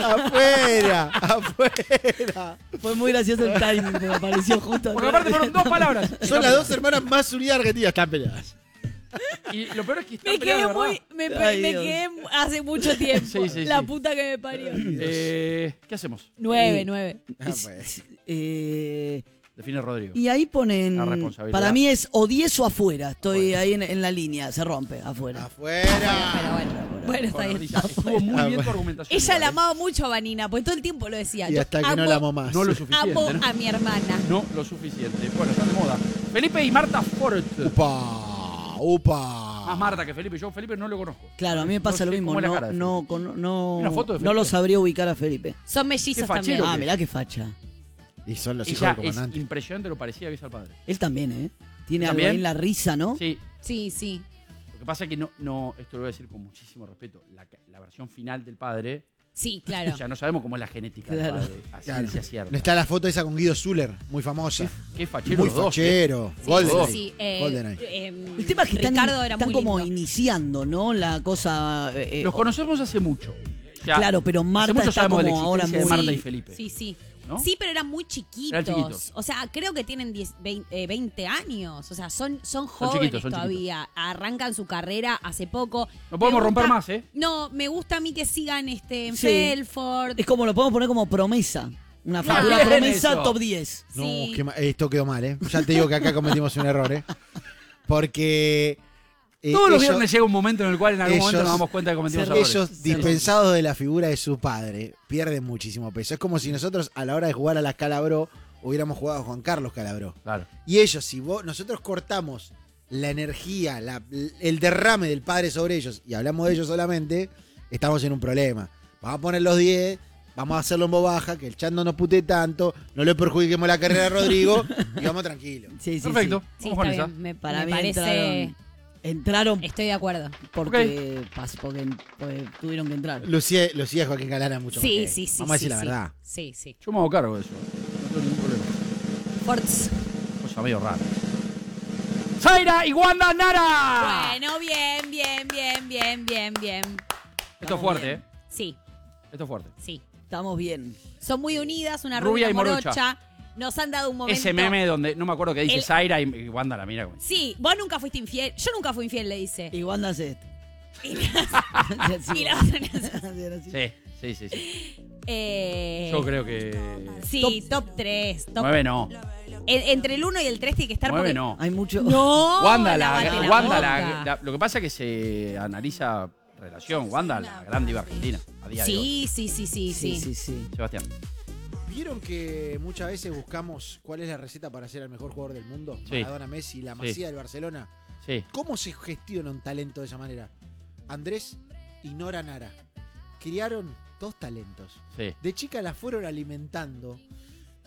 9. ¡Afuera! Fue muy gracioso el timing, me apareció justo. Porque aparte fueron 2 palabras. Son las dos hermanas más unidas argentinas. Están peleadas. Y lo peor es que están Me quedé peleadas, muy, ¿verdad? Ay, me Dios. quedé hace mucho tiempo. Sí. La puta que me parió. ¿Qué hacemos? 9. Eh, Define Rodrigo. y ahí ponen... La responsabilidad. Para mí es o 10 o afuera. Estoy ahí en la línea. Se rompe, afuera. ¡Afuera! Pero bueno, está bien. Estuvo muy bien tu argumentación. Ella la igual, amaba mucho a Vanina, pues todo el tiempo lo decía. Y Yo hasta que no amo- la amo más. No lo suficiente. Amo ¿no? a mi hermana. No lo suficiente. Bueno, está de moda. Felipe y Marta Fort. ¡Upa! Más Marta que Felipe. Yo Felipe no lo conozco. Claro, a mí me pasa No lo sé mismo. cómo es la cara de No, Una foto de no lo Felipe. sabría ubicar a Felipe. Son mellizos Qué fachero también. Ah, mirá qué facha. Y son los hijos Ella del es comandante. impresionante lo parecida que es al padre. Él también, ¿eh? Tiene algo ¿También? ahí en la risa, ¿no? Sí. Sí. Lo que pasa es que no, esto lo voy a decir con muchísimo respeto. La versión final del padre, Sí, claro. ya no sabemos cómo es la genética del Claro. padre. A Claro. ciencia cierta. Está la foto esa con Guido Zuller, muy famosa. Qué fachero Muy los dos. fachero. Sí, GoldenEye. sí, GoldenEye. El tema es que Ricardo era están muy como lindo. iniciando, ¿no? La cosa... Los conocemos hace mucho. O sea, claro, pero hace Marta mucho está sabemos de la como ahora existencia muy... de Marta y Felipe. Sí. ¿No? Sí, pero eran muy chiquitos. Eran chiquitos. O sea, creo que tienen 20 años. O sea, son jóvenes chiquitos, son todavía. Arrancan su carrera hace poco. No podemos Me romper gusta- más, ¿eh? No, me gusta a mí que sigan en Sí. Felford. Es como lo podemos poner como promesa. Una Claro, figura bien promesa eso. top 10. No, Sí. esto quedó mal, ¿eh? Ya te digo que acá cometimos un error, ¿eh? Porque. Todos los ellos- viernes llega un momento en el cual en algún momento nos ellos- damos cuenta de que cometimos errores. Ellos, dispensados de la figura de su padre, pierden muchísimo peso. Es como si nosotros, a la hora de jugar a la Calabró, hubiéramos jugado a Juan Carlos Calabró. Claro. Y ellos, nosotros cortamos la energía, el derrame del padre sobre ellos y hablamos de ellos solamente, estamos en un problema. Vamos a poner los 10, vamos a hacerlo en voz baja, que el chat no nos pute tanto, no le perjudiquemos la carrera a Rodrigo y vamos tranquilos. Sí, sí, Perfecto. Sí, Vamos con está esa. bien. Me, Para me mí parece. entraron Estoy de acuerdo. porque tuvieron que entrar. Lucía y Joaquín Galana mucho Sí, más. sí, sí. Vamos a sí, decir la sí. verdad. Sí. Yo me hago cargo de eso. No tengo ningún problema. Forts. Cosa medio rara. Zaira y Wanda Nara. Bueno, bien. Esto es fuerte, ¿eh? Sí. Esto es fuerte. Estamos bien. Son muy unidas, una Rubia rubia y morocha. morocha. Nos han dado un momento. Ese meme donde no me acuerdo que dice El- Zaira y Wanda la mira como. Sí, vos nunca fuiste infiel. Yo nunca fui infiel, le dice. Y Wanda hace Y Sí, la otra no hace. Sí. Eh, Yo creo que. Sí, top 3. 9 no. Entre el 1 y el 3 tiene que estar 9 porque- no. Hay mucho. No. Wanda, lávate la Wanda boca. lo que pasa es que se analiza relación. Wanda, la gran diva argentina. A día de hoy. Sí. Sí. Sebastián. ¿Vieron que muchas veces buscamos cuál es la receta para ser el mejor jugador del mundo? Sí. Maradona, Messi, la Masía Sí. del Barcelona. Sí. ¿Cómo se gestiona un talento de esa manera? Andrés y Nora Nara criaron dos talentos. Sí. De chica las fueron alimentando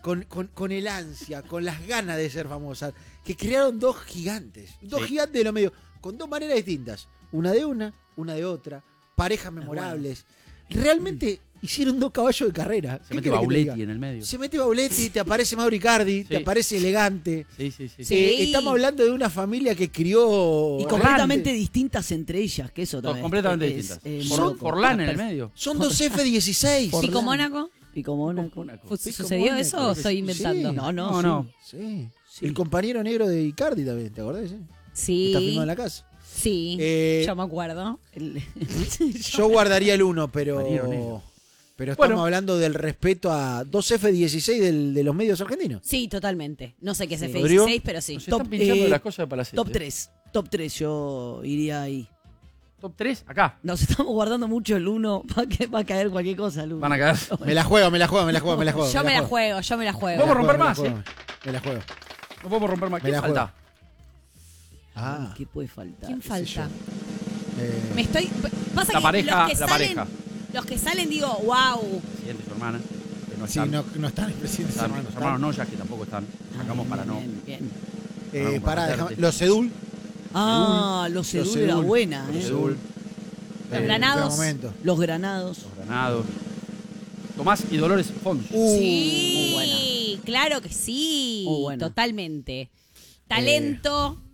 con el ansia, con las ganas de ser famosas, que crearon dos gigantes. Dos Sí. gigantes de los medios, con dos maneras distintas. Una de otra, parejas memorables. Realmente hicieron dos caballos de carrera. Se ¿Qué mete querés que te diga? Bauletti en el medio. Se mete Bauletti, te aparece Mauro Icardi, te Sí. aparece Elegante. Sí. Sí. Estamos hablando de una familia que crió... Y completamente distintas entre ellas, que eso también. Completamente es, distintas. muy Son loco. Forlán en el medio. Son dos F-16. Por- Pico Mónaco. Pico Mónaco. ¿Sucedió eso o estoy inventando? Sí. No. Sí. Sí. El compañero negro de Icardi también, ¿te acordás? Sí. Está filmado en la casa. Sí, Eh, yo me acuerdo. Yo guardaría el 1, Compañero pero negro. estamos Bueno. hablando del respeto a dos F-16 de los medios argentinos. Sí, totalmente. No sé qué es Sí. F-16, ¿Rodrigo? pero sí. Nos Top, están pinchando eh, las cosas de Palacete. Top 3. Top 3 yo iría ahí. Top 3, acá. Nos estamos guardando mucho el 1 para que va a caer cualquier cosa el 1. Van a caer. Me la juego. Yo me la juego. Vamos a romper más, Me la juego. No podemos romper más. Me ¿Quién la juego. falta? Ah, ¿Qué puede faltar? ¿Quién falta? eh, Me estoy. Pasa La que pareja, los que la salen, pareja. los que salen digo, wow. Presidente, su hermana. Que no sí, están. no están el presidente. Están los hermanos Noyas, que tampoco están. Sacamos para no. Bien, bien. Para Pará, comprometerte. los Sedul. Los Sedul era Sedul. buena, Los ¿eh? Sedul, Los Granados. gran momento. Los Granados. los Granados. Tomás y Dolores Fons. Sí, muy claro que sí. Muy buena. Totalmente. Talento.